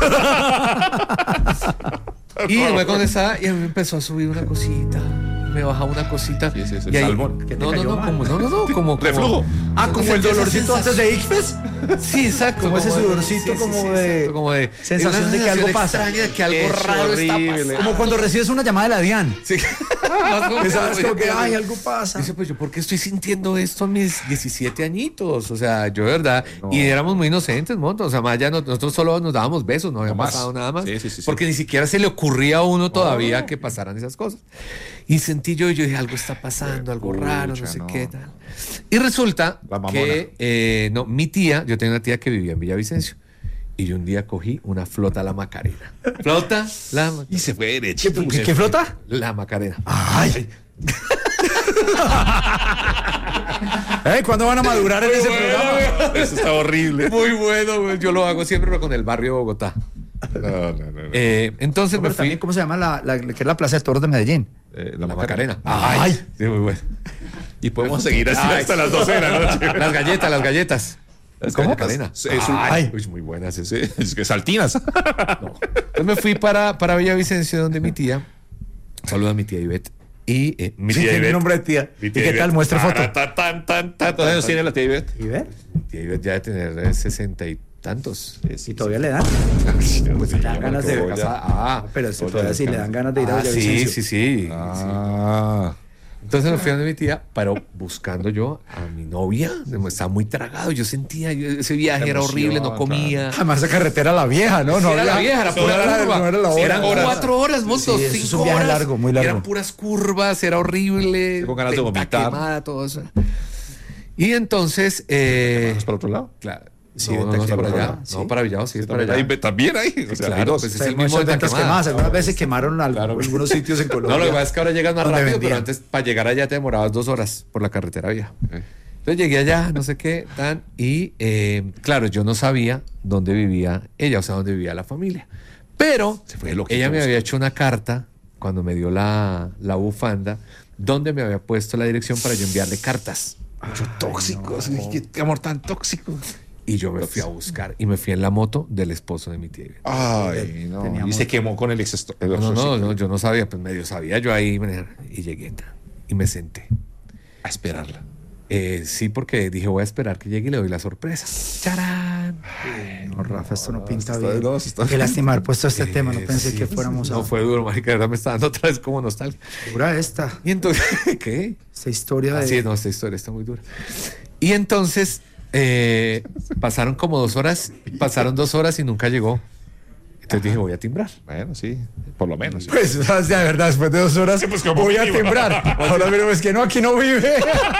Y luego de esa, y a mí me empezó a subir una cosita, me bajaba una cosita. Sí, el y ahí- salmón. Que te No, cayó mal. como Reflujo. Ah, como el dolorcito antes de Ixpes. Sí, exacto. Como ese de- sudorcito, como de- exacto, como de sensación una de que algo sensación pasa. extraña, de que algo Es raro está horrible. pasando. Como cuando recibes una llamada de la DIAN. Sí. Más como Que sabes como que, que- ay, algo pasa. Dice, pues yo, ¿por qué estoy sintiendo esto a mis 17 añitos? O sea, yo de verdad, y éramos muy inocentes, monto. O sea, más allá nosotros solo nos dábamos besos, no había No más. pasado nada más. Sí. Porque ni siquiera se le ocurría a uno todavía que pasaran esas cosas. Y sentí yo dije, algo está pasando, algo raro, no sé no. qué tal. Y resulta La mamona. que, mi tía, yo tenía una tía que vivía en Villavicencio. Y yo un día cogí una flota la Macarena. Flota la Macarena. Y se fue derechito. ¿Qué flota? La Macarena. Ay. ¿Cuándo van a madurar en ese programa? Eso está horrible. Muy bueno, güey. Yo lo hago siempre pero con el barrio de Bogotá. No. Entonces me Pero fui. también, ¿cómo se llama que es la Plaza de Toros de Medellín? La La Macarena. Ay. Sí, muy bueno. Y podemos seguir así hasta las 12 de la noche. Las galletas. ¿Cómo? Macarena. Es Ay, uy, muy buenas. Sí, es que saltinas. Entonces me fui para Villavicencio, donde mi tía. Saluda a mi tía Ivette. Y mi Sí, tía tiene Ivette. nombre de tía. ¿Y qué tal? Muestre foto. ¿Cuántos años tiene la tía Ivette? ¿Y ver? Mi tía Ivette ya de tener 60 y tantos. Y todavía le dan. Pues le dan ganas de ver. Pero todavía sí le dan ganas de ir a sí, Villavicencio. sí. Ah. Entonces me fui a donde mi tía, pero buscando yo a mi novia. Estaba muy tragado. Yo sentía, ese viaje era horrible, no comía. Además, esa carretera la vieja, ¿no? No Era la vieja, era pura curva. No era la hora. Eran 4 horas, moto, Sí, eso es 5 un viaje horas. largo, muy largo. Eran puras curvas, era horrible. Con ganas de venta vomitar. quemada, todo eso. Y entonces, ¿Es para otro lado? claro. Sí, no, venta es para quemada, allá. sí. No, para Villavo, sí, es para allá. También ahí. O sea, Claro, hay dos. pues es Hay el mismo muchas venta ventas quemada. quemadas. Algunas veces quemaron algunos sitios en Colombia. No, lo que pasa es que ahora llegas más Donde rápido, pero vendían. antes para llegar allá te demorabas 2 horas por la carretera vieja. Entonces llegué allá, no sé qué, tan, y claro, yo no sabía dónde vivía ella, o sea, dónde vivía la familia. Pero Se fue loquito, ella me buscando. había hecho una carta cuando me dio la bufanda, donde me había puesto la dirección para yo enviarle cartas. Tóxico. Qué amor tan tóxico. Y yo me fui a buscar, y me fui en la moto del esposo de mi tía. Ay, no. Teníamos- Y se quemó con el ex. No, yo no sabía, pues medio sabía yo ahí, y llegué, y me senté. A esperarla. Sí, porque dije, voy a esperar que llegue y le doy la sorpresa. ¡Charán! No, Rafa, esto no pinta está- bien. no, está- Qué lástima haber puesto este tema. No pensé que fuéramos a... No fue duro, marica, de verdad me está dando otra vez como nostalgia. Dura esta. Y entonces, ¿qué? Esta historia de... Sí, no, esta historia está muy dura. Y entonces, pasaron como 2 horas, pasaron 2 horas y nunca llegó. Entonces dije, voy a timbrar. Bueno, sí. Por lo menos. sí. Pues, o sea, de verdad, después de 2 horas pues, como voy a mínimo. temblar. Ahora mira, es que no, aquí no vive.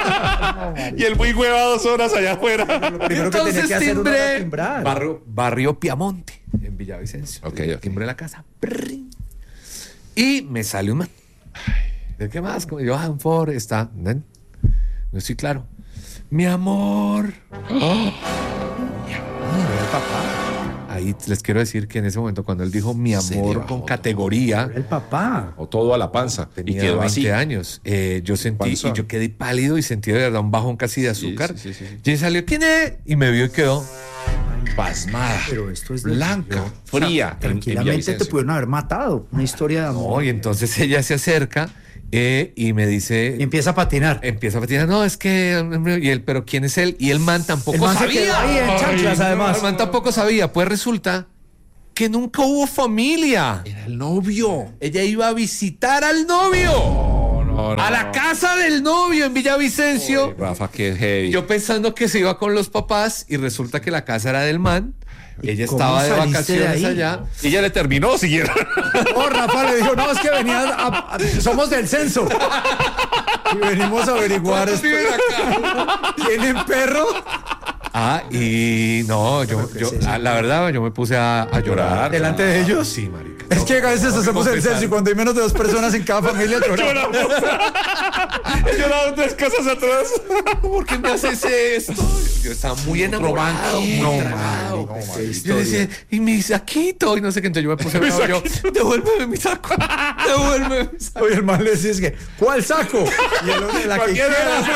Y el muy hueva 2 horas allá afuera. Primero que tenía que hacer uno era timbrar. Barrio Piamonte, en Villavicencio. Ok. Timbré la casa. Prrrin. Y me sale un man. ¿De qué más? Como yo, un Ford está. No estoy claro. Mi amor. El papá. ahí les quiero decir que en ese momento, cuando él dijo mi Se le amor bajó con todo. categoría, El papá. O todo a la panza. Y tenía quedó 20 así. años. Yo sentí, Panzón. y yo quedé pálido y sentí de verdad un bajón casi de azúcar. sí, sí. Y él salió, ¿quién es? Y me vio y quedó. Pasmada. Pero esto es de- blanca, O sea, fría. en tranquilamente te Villavicencio. pudieron haber matado. Una historia de amor. No, y entonces ella se acerca y me dice, Y empieza a patinar. empieza a patinar, no, es que, y él, pero ¿quién es él? Y el man tampoco El man se sabía. quedó ahí en chanclas, además. El man tampoco sabía. Pues resulta que nunca hubo familia. Era el novio. Ella iba a visitar al novio. A la casa del novio en Villavicencio. Rafa, qué heavy. Yo pensando que se iba con los papás y resulta que la casa era del man. Ella cómo estaba de saliste de vacaciones ahí? allá. Y ella le terminó siguiendo. Oh, Rafa le dijo, no, es que venían somos del censo. Y venimos a averiguar. ¿Cuántos viven acá? ¿Tienen perro? Ah, y no, la verdad, yo me puse a llorar. ¿Delante de ellos? Sí, marica. Es que a veces hacemos el censo y cuando hay menos de 2 personas en cada familia lloramos. He llorado 3 casas atrás. ¿Por qué me haces esto? Yo estaba muy enamorado, muy tragado. Yo decía, y mi saquito, y no sé qué, entonces yo me puse bravo, yo, devuélveme mi saco, devuélveme mi saco. Oye, el man le decía, es que, ¿cuál saco? Y el otro, la que Cualquiera de quieras.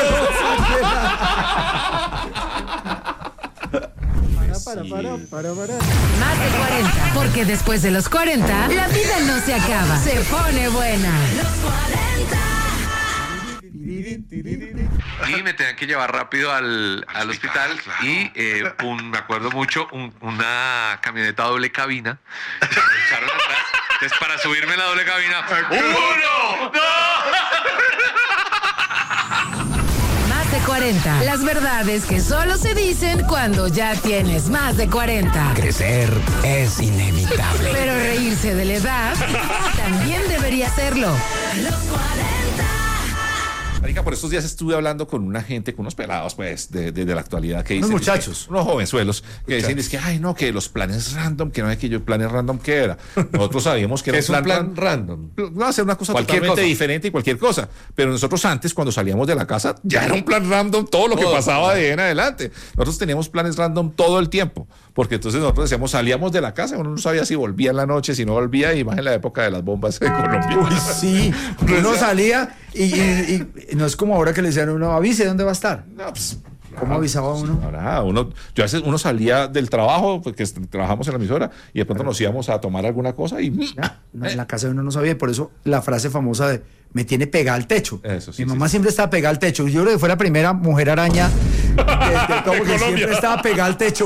Más de 40, porque después de los 40, la vida no se acaba, se pone buena. Y me tenían que llevar rápido al hospital y me acuerdo mucho, una camioneta doble cabina. Me echaron atrás. Entonces, para subirme en la doble cabina, ¡uno! Más de 40, las verdades que solo se dicen cuando ya tienes más de 40. Crecer es inevitable. Pero reírse de la edad también debería serlo. Marica, por estos días estuve hablando con una gente, con unos pelados, pues, de la actualidad que Unos dicen. muchachos. Unos jovenzuelos que dicen, es que, ay, no, que los planes random, que no es que yo, planes random, ¿qué era? Nosotros sabíamos que era Es un plan random. Va a ser una cosa Cualquier totalmente cosa. diferente y cualquier cosa. Pero nosotros antes, cuando salíamos de la casa, ya era un plan random todo lo que Todo. pasaba de ahí en adelante. Nosotros teníamos planes random todo el tiempo. Porque entonces nosotros decíamos, salíamos de la casa, uno no sabía si volvía en la noche, si no volvía, y más en la época de las bombas de Colombia. Uy, sí. Uno salía y no es como ahora que le decían a uno, avise dónde va a estar. No, pues, ¿Cómo avisaba uno? ahora yo a veces uno salía del trabajo, porque trabajamos en la emisora, y de pronto nos íbamos a tomar alguna cosa y Ya, no, en la casa de uno no sabía, y por eso la frase famosa de me tiene pegada al techo. Eso, sí, Mi sí, mamá sí. siempre estaba pegada al techo. Yo creo que fue la primera mujer araña de todo, porque siempre estaba pegada al techo.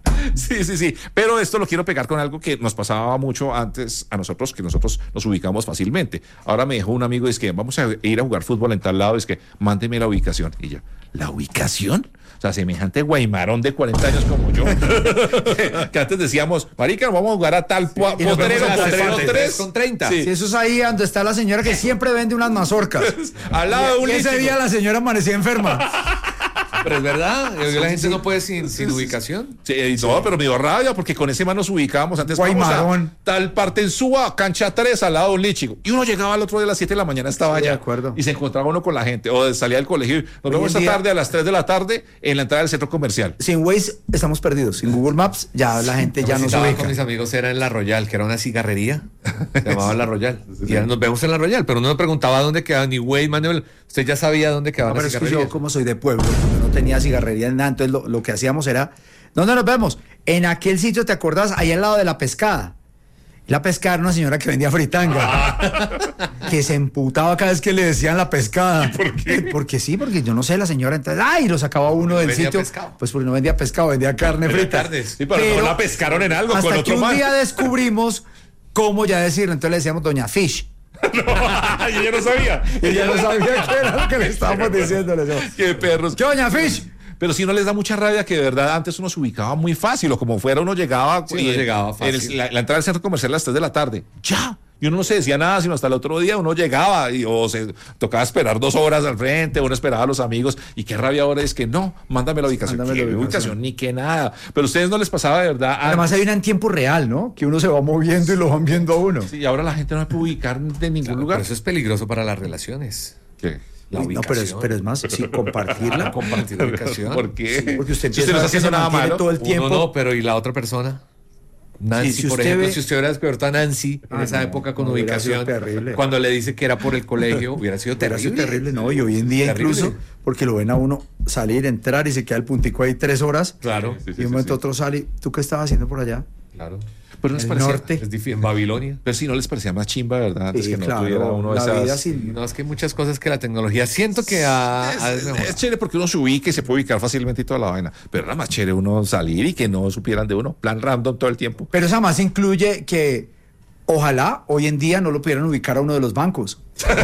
Sí. Pero esto lo quiero pegar con algo que nos pasaba mucho antes a nosotros, que nosotros nos ubicamos fácilmente. Ahora me dijo un amigo, es que vamos a ir a jugar fútbol en tal lado, es que mándeme la ubicación. Y yo, ¿la ubicación? O sea, semejante guaymarón de 40 años como yo. que antes decíamos, marica, vamos a jugar a tal y nos vemos potrero, en potrero Elefante. 3. Con 30. Sí. Si eso es ahí donde está la señora que siempre vende unas mazorcas. Al lado de un Y ese líchigo. día la señora amanecía enferma. Pero es verdad, la gente no puede sin ubicación. Sí, no, pero me dio rabia porque con ese man nos ubicábamos antes. Vamos a Guaymarón. tal parte en Suba, cancha 3, al lado de un líchigo. Y uno llegaba al otro día a las 7 de la mañana, estaba Sí, de allá. acuerdo. Y se encontraba uno con la gente. O salía del colegio. Nos Hoy vemos en esta día- tarde a las 3 de la tarde en la entrada del centro comercial. Sin Waze estamos perdidos. Sin Google Maps ya la gente ya no se Estaba ubica. con mis amigos, era en La Royal, que era una cigarrería. Se llamaba La Royal. Y ahora nos vemos en La Royal, pero uno me preguntaba dónde quedaba, ni güey, Manuel. Usted ya sabía dónde quedaba No, la pero es que cigarrería. yo, como soy de pueblo, yo no tenía cigarrería en nada, entonces lo que hacíamos era, ¿dónde nos vemos? En aquel sitio, ¿te acordás? Ahí al lado de la pescada. La pescada era una señora que vendía fritanga. Que se emputaba cada vez que le decían la pescada. ¿Por qué? Porque sí, porque yo no sé, la señora, entonces, ¡ay! Lo sacaba uno del vendía sitio. pescado. Pues porque no vendía pescado, vendía carne frita. carnes. Sí, pero no la pescaron en algo hasta con que otro un man. día descubrimos cómo ya decirlo. Entonces le decíamos Doña Fish. Y ella no sabía. Y ella no sabía qué era lo que le estábamos diciendo. Le decíamos, Qué perros. ¿qué, Doña Fish? Pero si no les da mucha rabia que de verdad antes uno se ubicaba muy fácil, o como fuera uno llegaba, Sí, uno llegaba fácil. la entrada del centro comercial a las 3 de la tarde, ya. Y uno no se decía nada, sino hasta el otro día uno llegaba o se tocaba esperar 2 horas al frente, uno esperaba a los amigos. Y qué rabia ahora es que no, mándame la ubicación. Mándame ¿Qué la ubicación? ni que nada. Pero a ustedes no les pasaba de verdad. Además hay una en tiempo real, ¿no? Que uno se va moviendo y lo van viendo a uno. Sí, y ahora la gente no se puede ubicar de ningún Claro, lugar. pero eso es peligroso para las relaciones. ¿Qué? La Uy, no, ubicación. pero es más, sí, compartirla. Compartir ubicación. ¿Por qué? Porque usted Si empieza no está a ver que haciendo se nada mantiene malo. todo el tiempo. Uno no, pero ¿y la otra persona? Nancy, Sí, si por usted ejemplo, ve- si usted hubiera descubierto a Nancy en esa época con no, hubiera ubicación, sido terrible. cuando le dice que era por el colegio, hubiera sido Hubiera terrible. sido terrible, no, y hoy en día Terrible. incluso, porque lo ven a uno salir, entrar y se queda el puntico ahí 3 horas, Claro, y un momento otro sale, y, ¿tú qué estabas haciendo por allá? claro. Pero no les El parecía, norte. Es difícil. En Babilonia. pero si no les parecía más chimba, ¿verdad? Antes Sí, que no claro, tuviera uno de la esas. vida sin... No, es que hay muchas cosas que la tecnología siento que Es chévere porque uno se ubica y se puede ubicar fácilmente y toda la vaina. Pero era más chévere uno salir y que no supieran de uno. Plan random todo el tiempo. Pero esa más incluye que ojalá hoy en día no lo pudieran ubicar a uno de los bancos.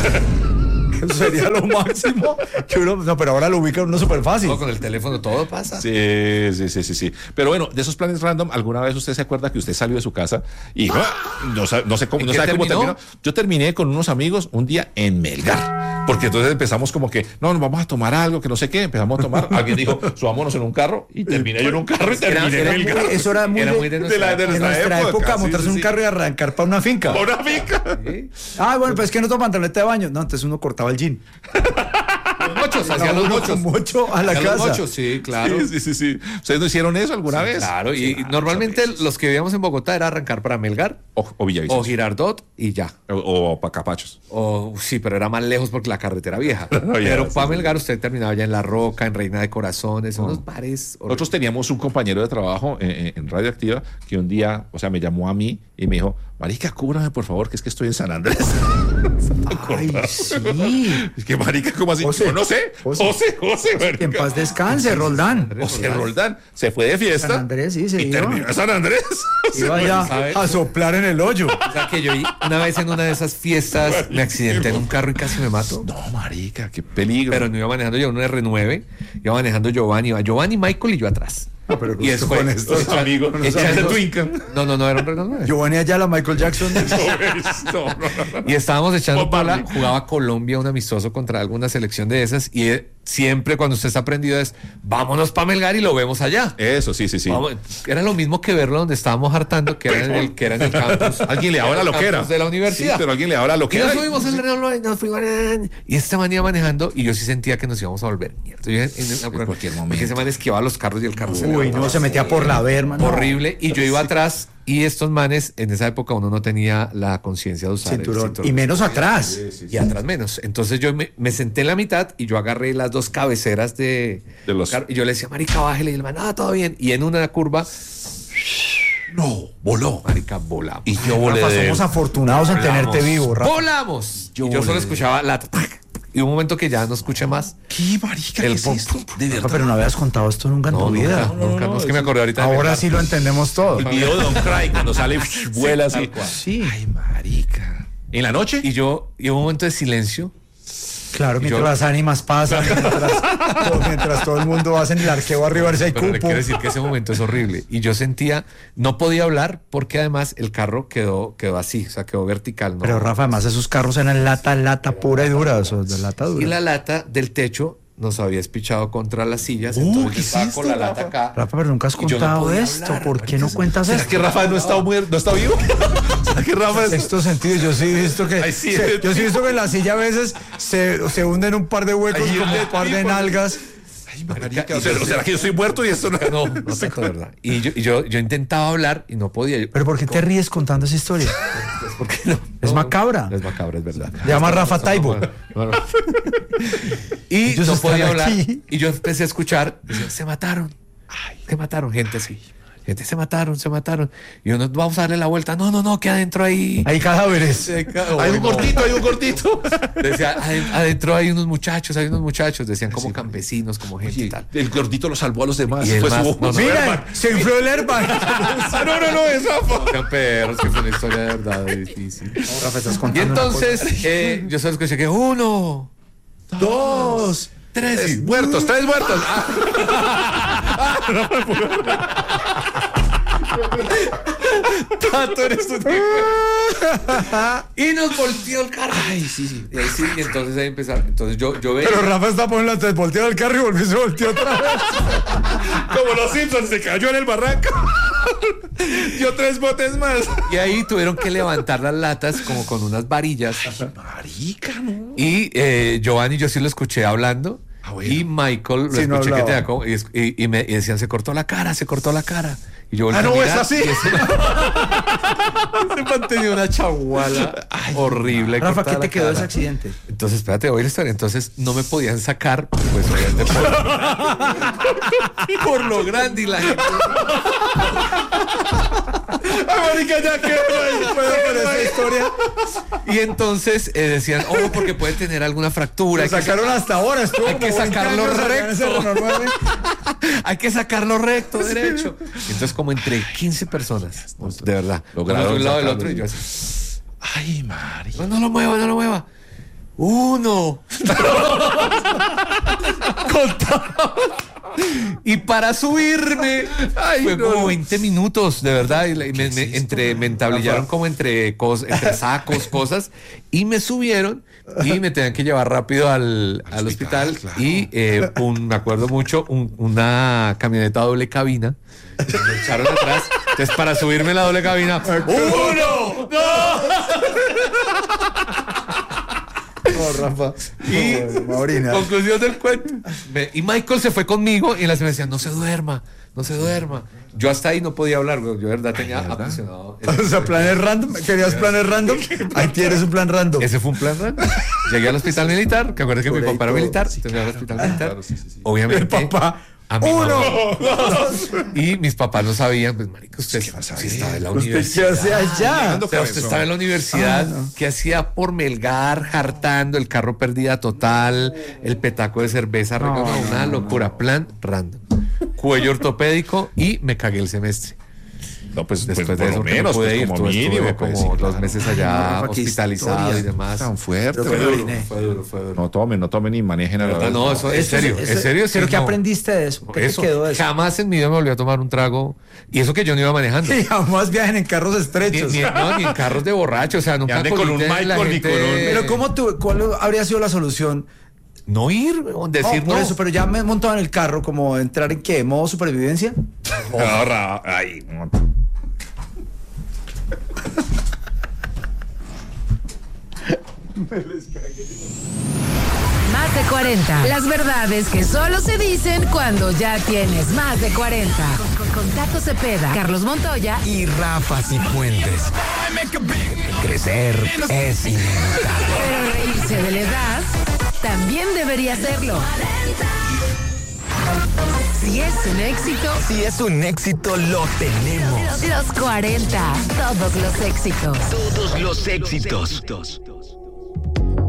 Eso sería lo máximo. Que uno, no, pero ahora lo ubica uno súper fácil. No, con el teléfono todo pasa. Sí. Pero bueno, de esos planes random, ¿alguna vez usted se acuerda que usted salió de su casa y no sé cómo, ¿En no qué sabe cómo terminó? terminó? Yo terminé con unos amigos un día en Melgar. Porque entonces empezamos como que, no, nos vamos a tomar algo, que no sé qué. Empezamos a tomar. Alguien dijo, subámonos en un carro y terminé yo en un carro y terminé en Melgar. Eso era muy, Era muy de nuestra de nuestra época, sí, montarse sí, un sí. carro y arrancar para una finca. Una finca. Ah, bueno, pues es que no toma pantaloneta de baño. No, entonces uno cortaba el jean. Los mochos, hacían los Uno mochos. con mocho a la Hacían casa. los mochos, sí, claro. Sí. ¿Ustedes no hicieron eso alguna vez? Claro, y Claro, normalmente muchas veces. los que vivíamos en Bogotá era arrancar para Melgar O Villavicencio. o Girardot y ya. O Pacapachos. O sí, pero era más lejos porque la carretera vieja. Ya, Pero sí, para sí. Melgar usted terminaba ya en La Roca, en Reina de Corazones, unos bares. Nosotros teníamos un compañero de trabajo en Radioactiva que un día, o sea, me llamó a mí y me dijo, marica, cúbrame por favor, que es que estoy en San Andrés. Ay, sí. Es que marica, ¿cómo así? José. Yo no sé. José, Que en marica. paz descanse, Roldán. José Roldán se fue de fiesta. San Andrés, sí, se y iba. terminó en San Andrés. Iba allá ¿sabe? a soplar en el hoyo. O sea que yo una vez en una de esas fiestas me accidenté en un carro y casi me mato. No, marica, qué peligro. Pero no iba manejando yo en un R9, iba manejando Giovanni, Michael y yo atrás. No, pero Y después con estos amigos, con echando- estos Twincan. No, era un Renault 9. Giovanni Ayala, Michael Jackson. No. Y estábamos echando Bob pala, Marley. jugaba Colombia un amistoso contra alguna selección de esas y siempre cuando usted está aprendido es vámonos para Melgar y lo vemos allá. Eso, sí. Vamos, era lo mismo que verlo donde estábamos hartando, que era en el campus. Alguien le daba la Era el loquera. campus de la universidad. Sí, pero alguien le daba la Y loquera. nos subimos al Renault, nos fuimos, y este man iba manejando y yo sí sentía que nos íbamos a volver mierda. Yo en cualquier momento. Porque ese man esquivaba los carros y el carro se Uy, levantaba. no, se metía por la verma. no. Horrible. Y yo iba atrás y estos manes, en esa época uno no tenía la conciencia de usar el Cinturón. Y menos atrás. y atrás menos. Entonces yo me senté en la mitad y yo agarré las dos cabeceras de los- y yo le decía, marica, bájele. Y el man, todo bien. Y en una curva, No, voló. marica, volamos. Y yo volé Rafa, de somos afortunados en Volamos. tenerte vivo, Rafa. ¡Volamos! Yo y yo solo volé. escuchaba la tac. Y un momento que ya no escuché más. ¿Qué marica? El ¿Qué es pum, esto? pum, De Rafa, verdad. pero no habías contado esto nunca en tu vida. Nunca, es que me acordé ahorita. de Ahora Melgar. sí lo entendemos todo. El video de Don Cry cuando sale vuela así. tal cual. Sí, Ay, marica. ¿En la noche? Y hubo un momento de silencio. claro, mientras yo- las ánimas pasan, mientras todo el mundo hace el arqueo arriba, a ver si hay Pero le cupo. quiero decir que ese momento es horrible. Y yo sentía, no podía hablar porque además el carro quedó así, o sea, quedó vertical. ¿no? Pero Rafa, además esos carros eran lata pura y dura, eso, de lata Y dura. la lata del techo nos había espichado contra las sillas. Entonces ¿qué yo estaba hiciste, con la lata Rafa? acá. Rafa, pero nunca has Y yo no contado podía esto. hablar, ¿Por qué no cuentas ¿Será esto? que Rafa no está muerto, no está vivo? ¿Será que Rafa es... Sexto sentido, yo sí he visto que Ay, sí, yo sí he visto que en la silla a veces se hunden un par de huecos Ay, como el un par de tipo. nalgas. Ay, marica, o ¿será que yo estoy muerto y esto no? No, no tanto, de verdad. Y yo intentaba hablar y no podía. Pero ¿por qué te ríes contando esa historia? ¿Por qué no? Es macabra. Es macabra, es verdad. Se llama Rafa Taibo. Bueno. Y Ellos no están podía hablar. aquí. Y yo empecé a escuchar. Decía, se mataron. Se mataron, gente así. Gente, se mataron. Y yo, no, vamos a darle la vuelta. No, que adentro ahí. Hay cadáveres. Hay un cortito. Decía, adentro hay unos muchachos. Decían como campesinos, como gente y tal. El gordito lo salvó a los demás. Y el Fue más- su... no, no. Mira, se infló el airbag. no, es Rafa. Sean perros, que fue una historia de verdad difícil. Rafa, estás Y contando una cosa. entonces, yo solo escuché que 1, 2, 3. Tres muertos. Tato, eres tú. Y nos volteó el carro. Ay, sí. Y ahí sí, y entonces ahí empezaron. Entonces yo veía. Pero Rafa está poniendo la volteó el carro y volvió, se volteó otra vez. Como los Simpsons, se cayó en el barranco. Dio 3 botes más. Y ahí tuvieron que levantar las latas como con unas varillas. Marica, no. Y Giovanni, yo sí lo escuché hablando. Y Michael lo Sí, no escuché que hablaba. y me decían, se cortó la cara. Y yo volví a no, mirar, es así. y ese man tenía una chaguala horrible. Rafa, cortada ¿qué te la quedó de ese cara. accidente? Entonces, espérate, oí la historia. Entonces, no me podían sacar, pues, obviamente, por lo grande y la gente. Marica, ya qué puedo con esa historia. Y entonces decían, porque puede tener alguna fractura. Lo sacaron hasta ahora, estuvo hay como que 20 sacarlo años acá en ese recto. Renault 9. Hay que sacarlo recto, derecho. Entonces, como entre 15 personas, de verdad, Lograron uno de un lado del sacarlo. otro, y yo así, Ay, Mari. no lo mueva. 1. Contaba. Y para subirme fue como 20 minutos, de verdad. Y me entablillaron como entre sacos, cosas, y me subieron y me tenían que llevar rápido al hospital. Claro. Y me acuerdo mucho, una camioneta doble cabina. Me echaron atrás. Entonces, para subirme la doble cabina, 1, 2. No, Rafa. Y Maurina. conclusión del cuento. Y Michael se fue conmigo y en la me decía, no se duerma. Yo hasta ahí no podía hablar, güey. Yo de verdad tenía apasionado. O sea, planes random. ¿Querías planes random? Ahí tienes un plan random. Ese fue un plan raro. Llegué al hospital militar, que acuerdas que mi papá era militar. Llegué al hospital militar. Claro, sí. Obviamente. El papá. A mi mamá. 1, 2. Y mis papás no sabían, pues, marico, usted ¿Qué vas a sí ver? estaba en la ¿Usted qué universidad. hace allá? O sea, usted estaba en la universidad, ¿qué hacía por Melgar, hartando, el carro pérdida total, el petaco de cerveza, una locura, plan random. Cuello ortopédico y me cagué el semestre. No, pues, Después pues de por eso lo que no menos, pude pues, ir, como estuve mínimo, como pues, sí, 2 claro. meses allá Rafa, qué hospitalizado historia y demás. Tan fuerte. Pero güey. Mariné. Fue duro. No tomen ni manejen a la ¿Verdad? No, eso en serio, sí, ¿Pero qué no. aprendiste de eso? ¿Qué Eso, te quedó de eso? jamás en mi vida me volví a tomar un trago. Y eso que yo no iba manejando. Y jamás viajen en carros Ni, estrechos. ni en carros de borracho, o sea, nunca ande con un colité la Michael ni con un- Pero ¿cuál habría sido la solución? No ir, decir Por no. eso, pero ya me he montado en el carro, como entrar en qué, modo supervivencia. Ahora, ay, no. Más de 40. Las verdades que solo se dicen cuando ya tienes más de 40. Con Tato Cepeda, Carlos Montoya Y Rafa Cifuentes. Crecer es inevitable. pero reírse de la edad también debería serlo. Si es un éxito, Si es un éxito, lo tenemos. los 40. Todos los éxitos. Todos los éxitos.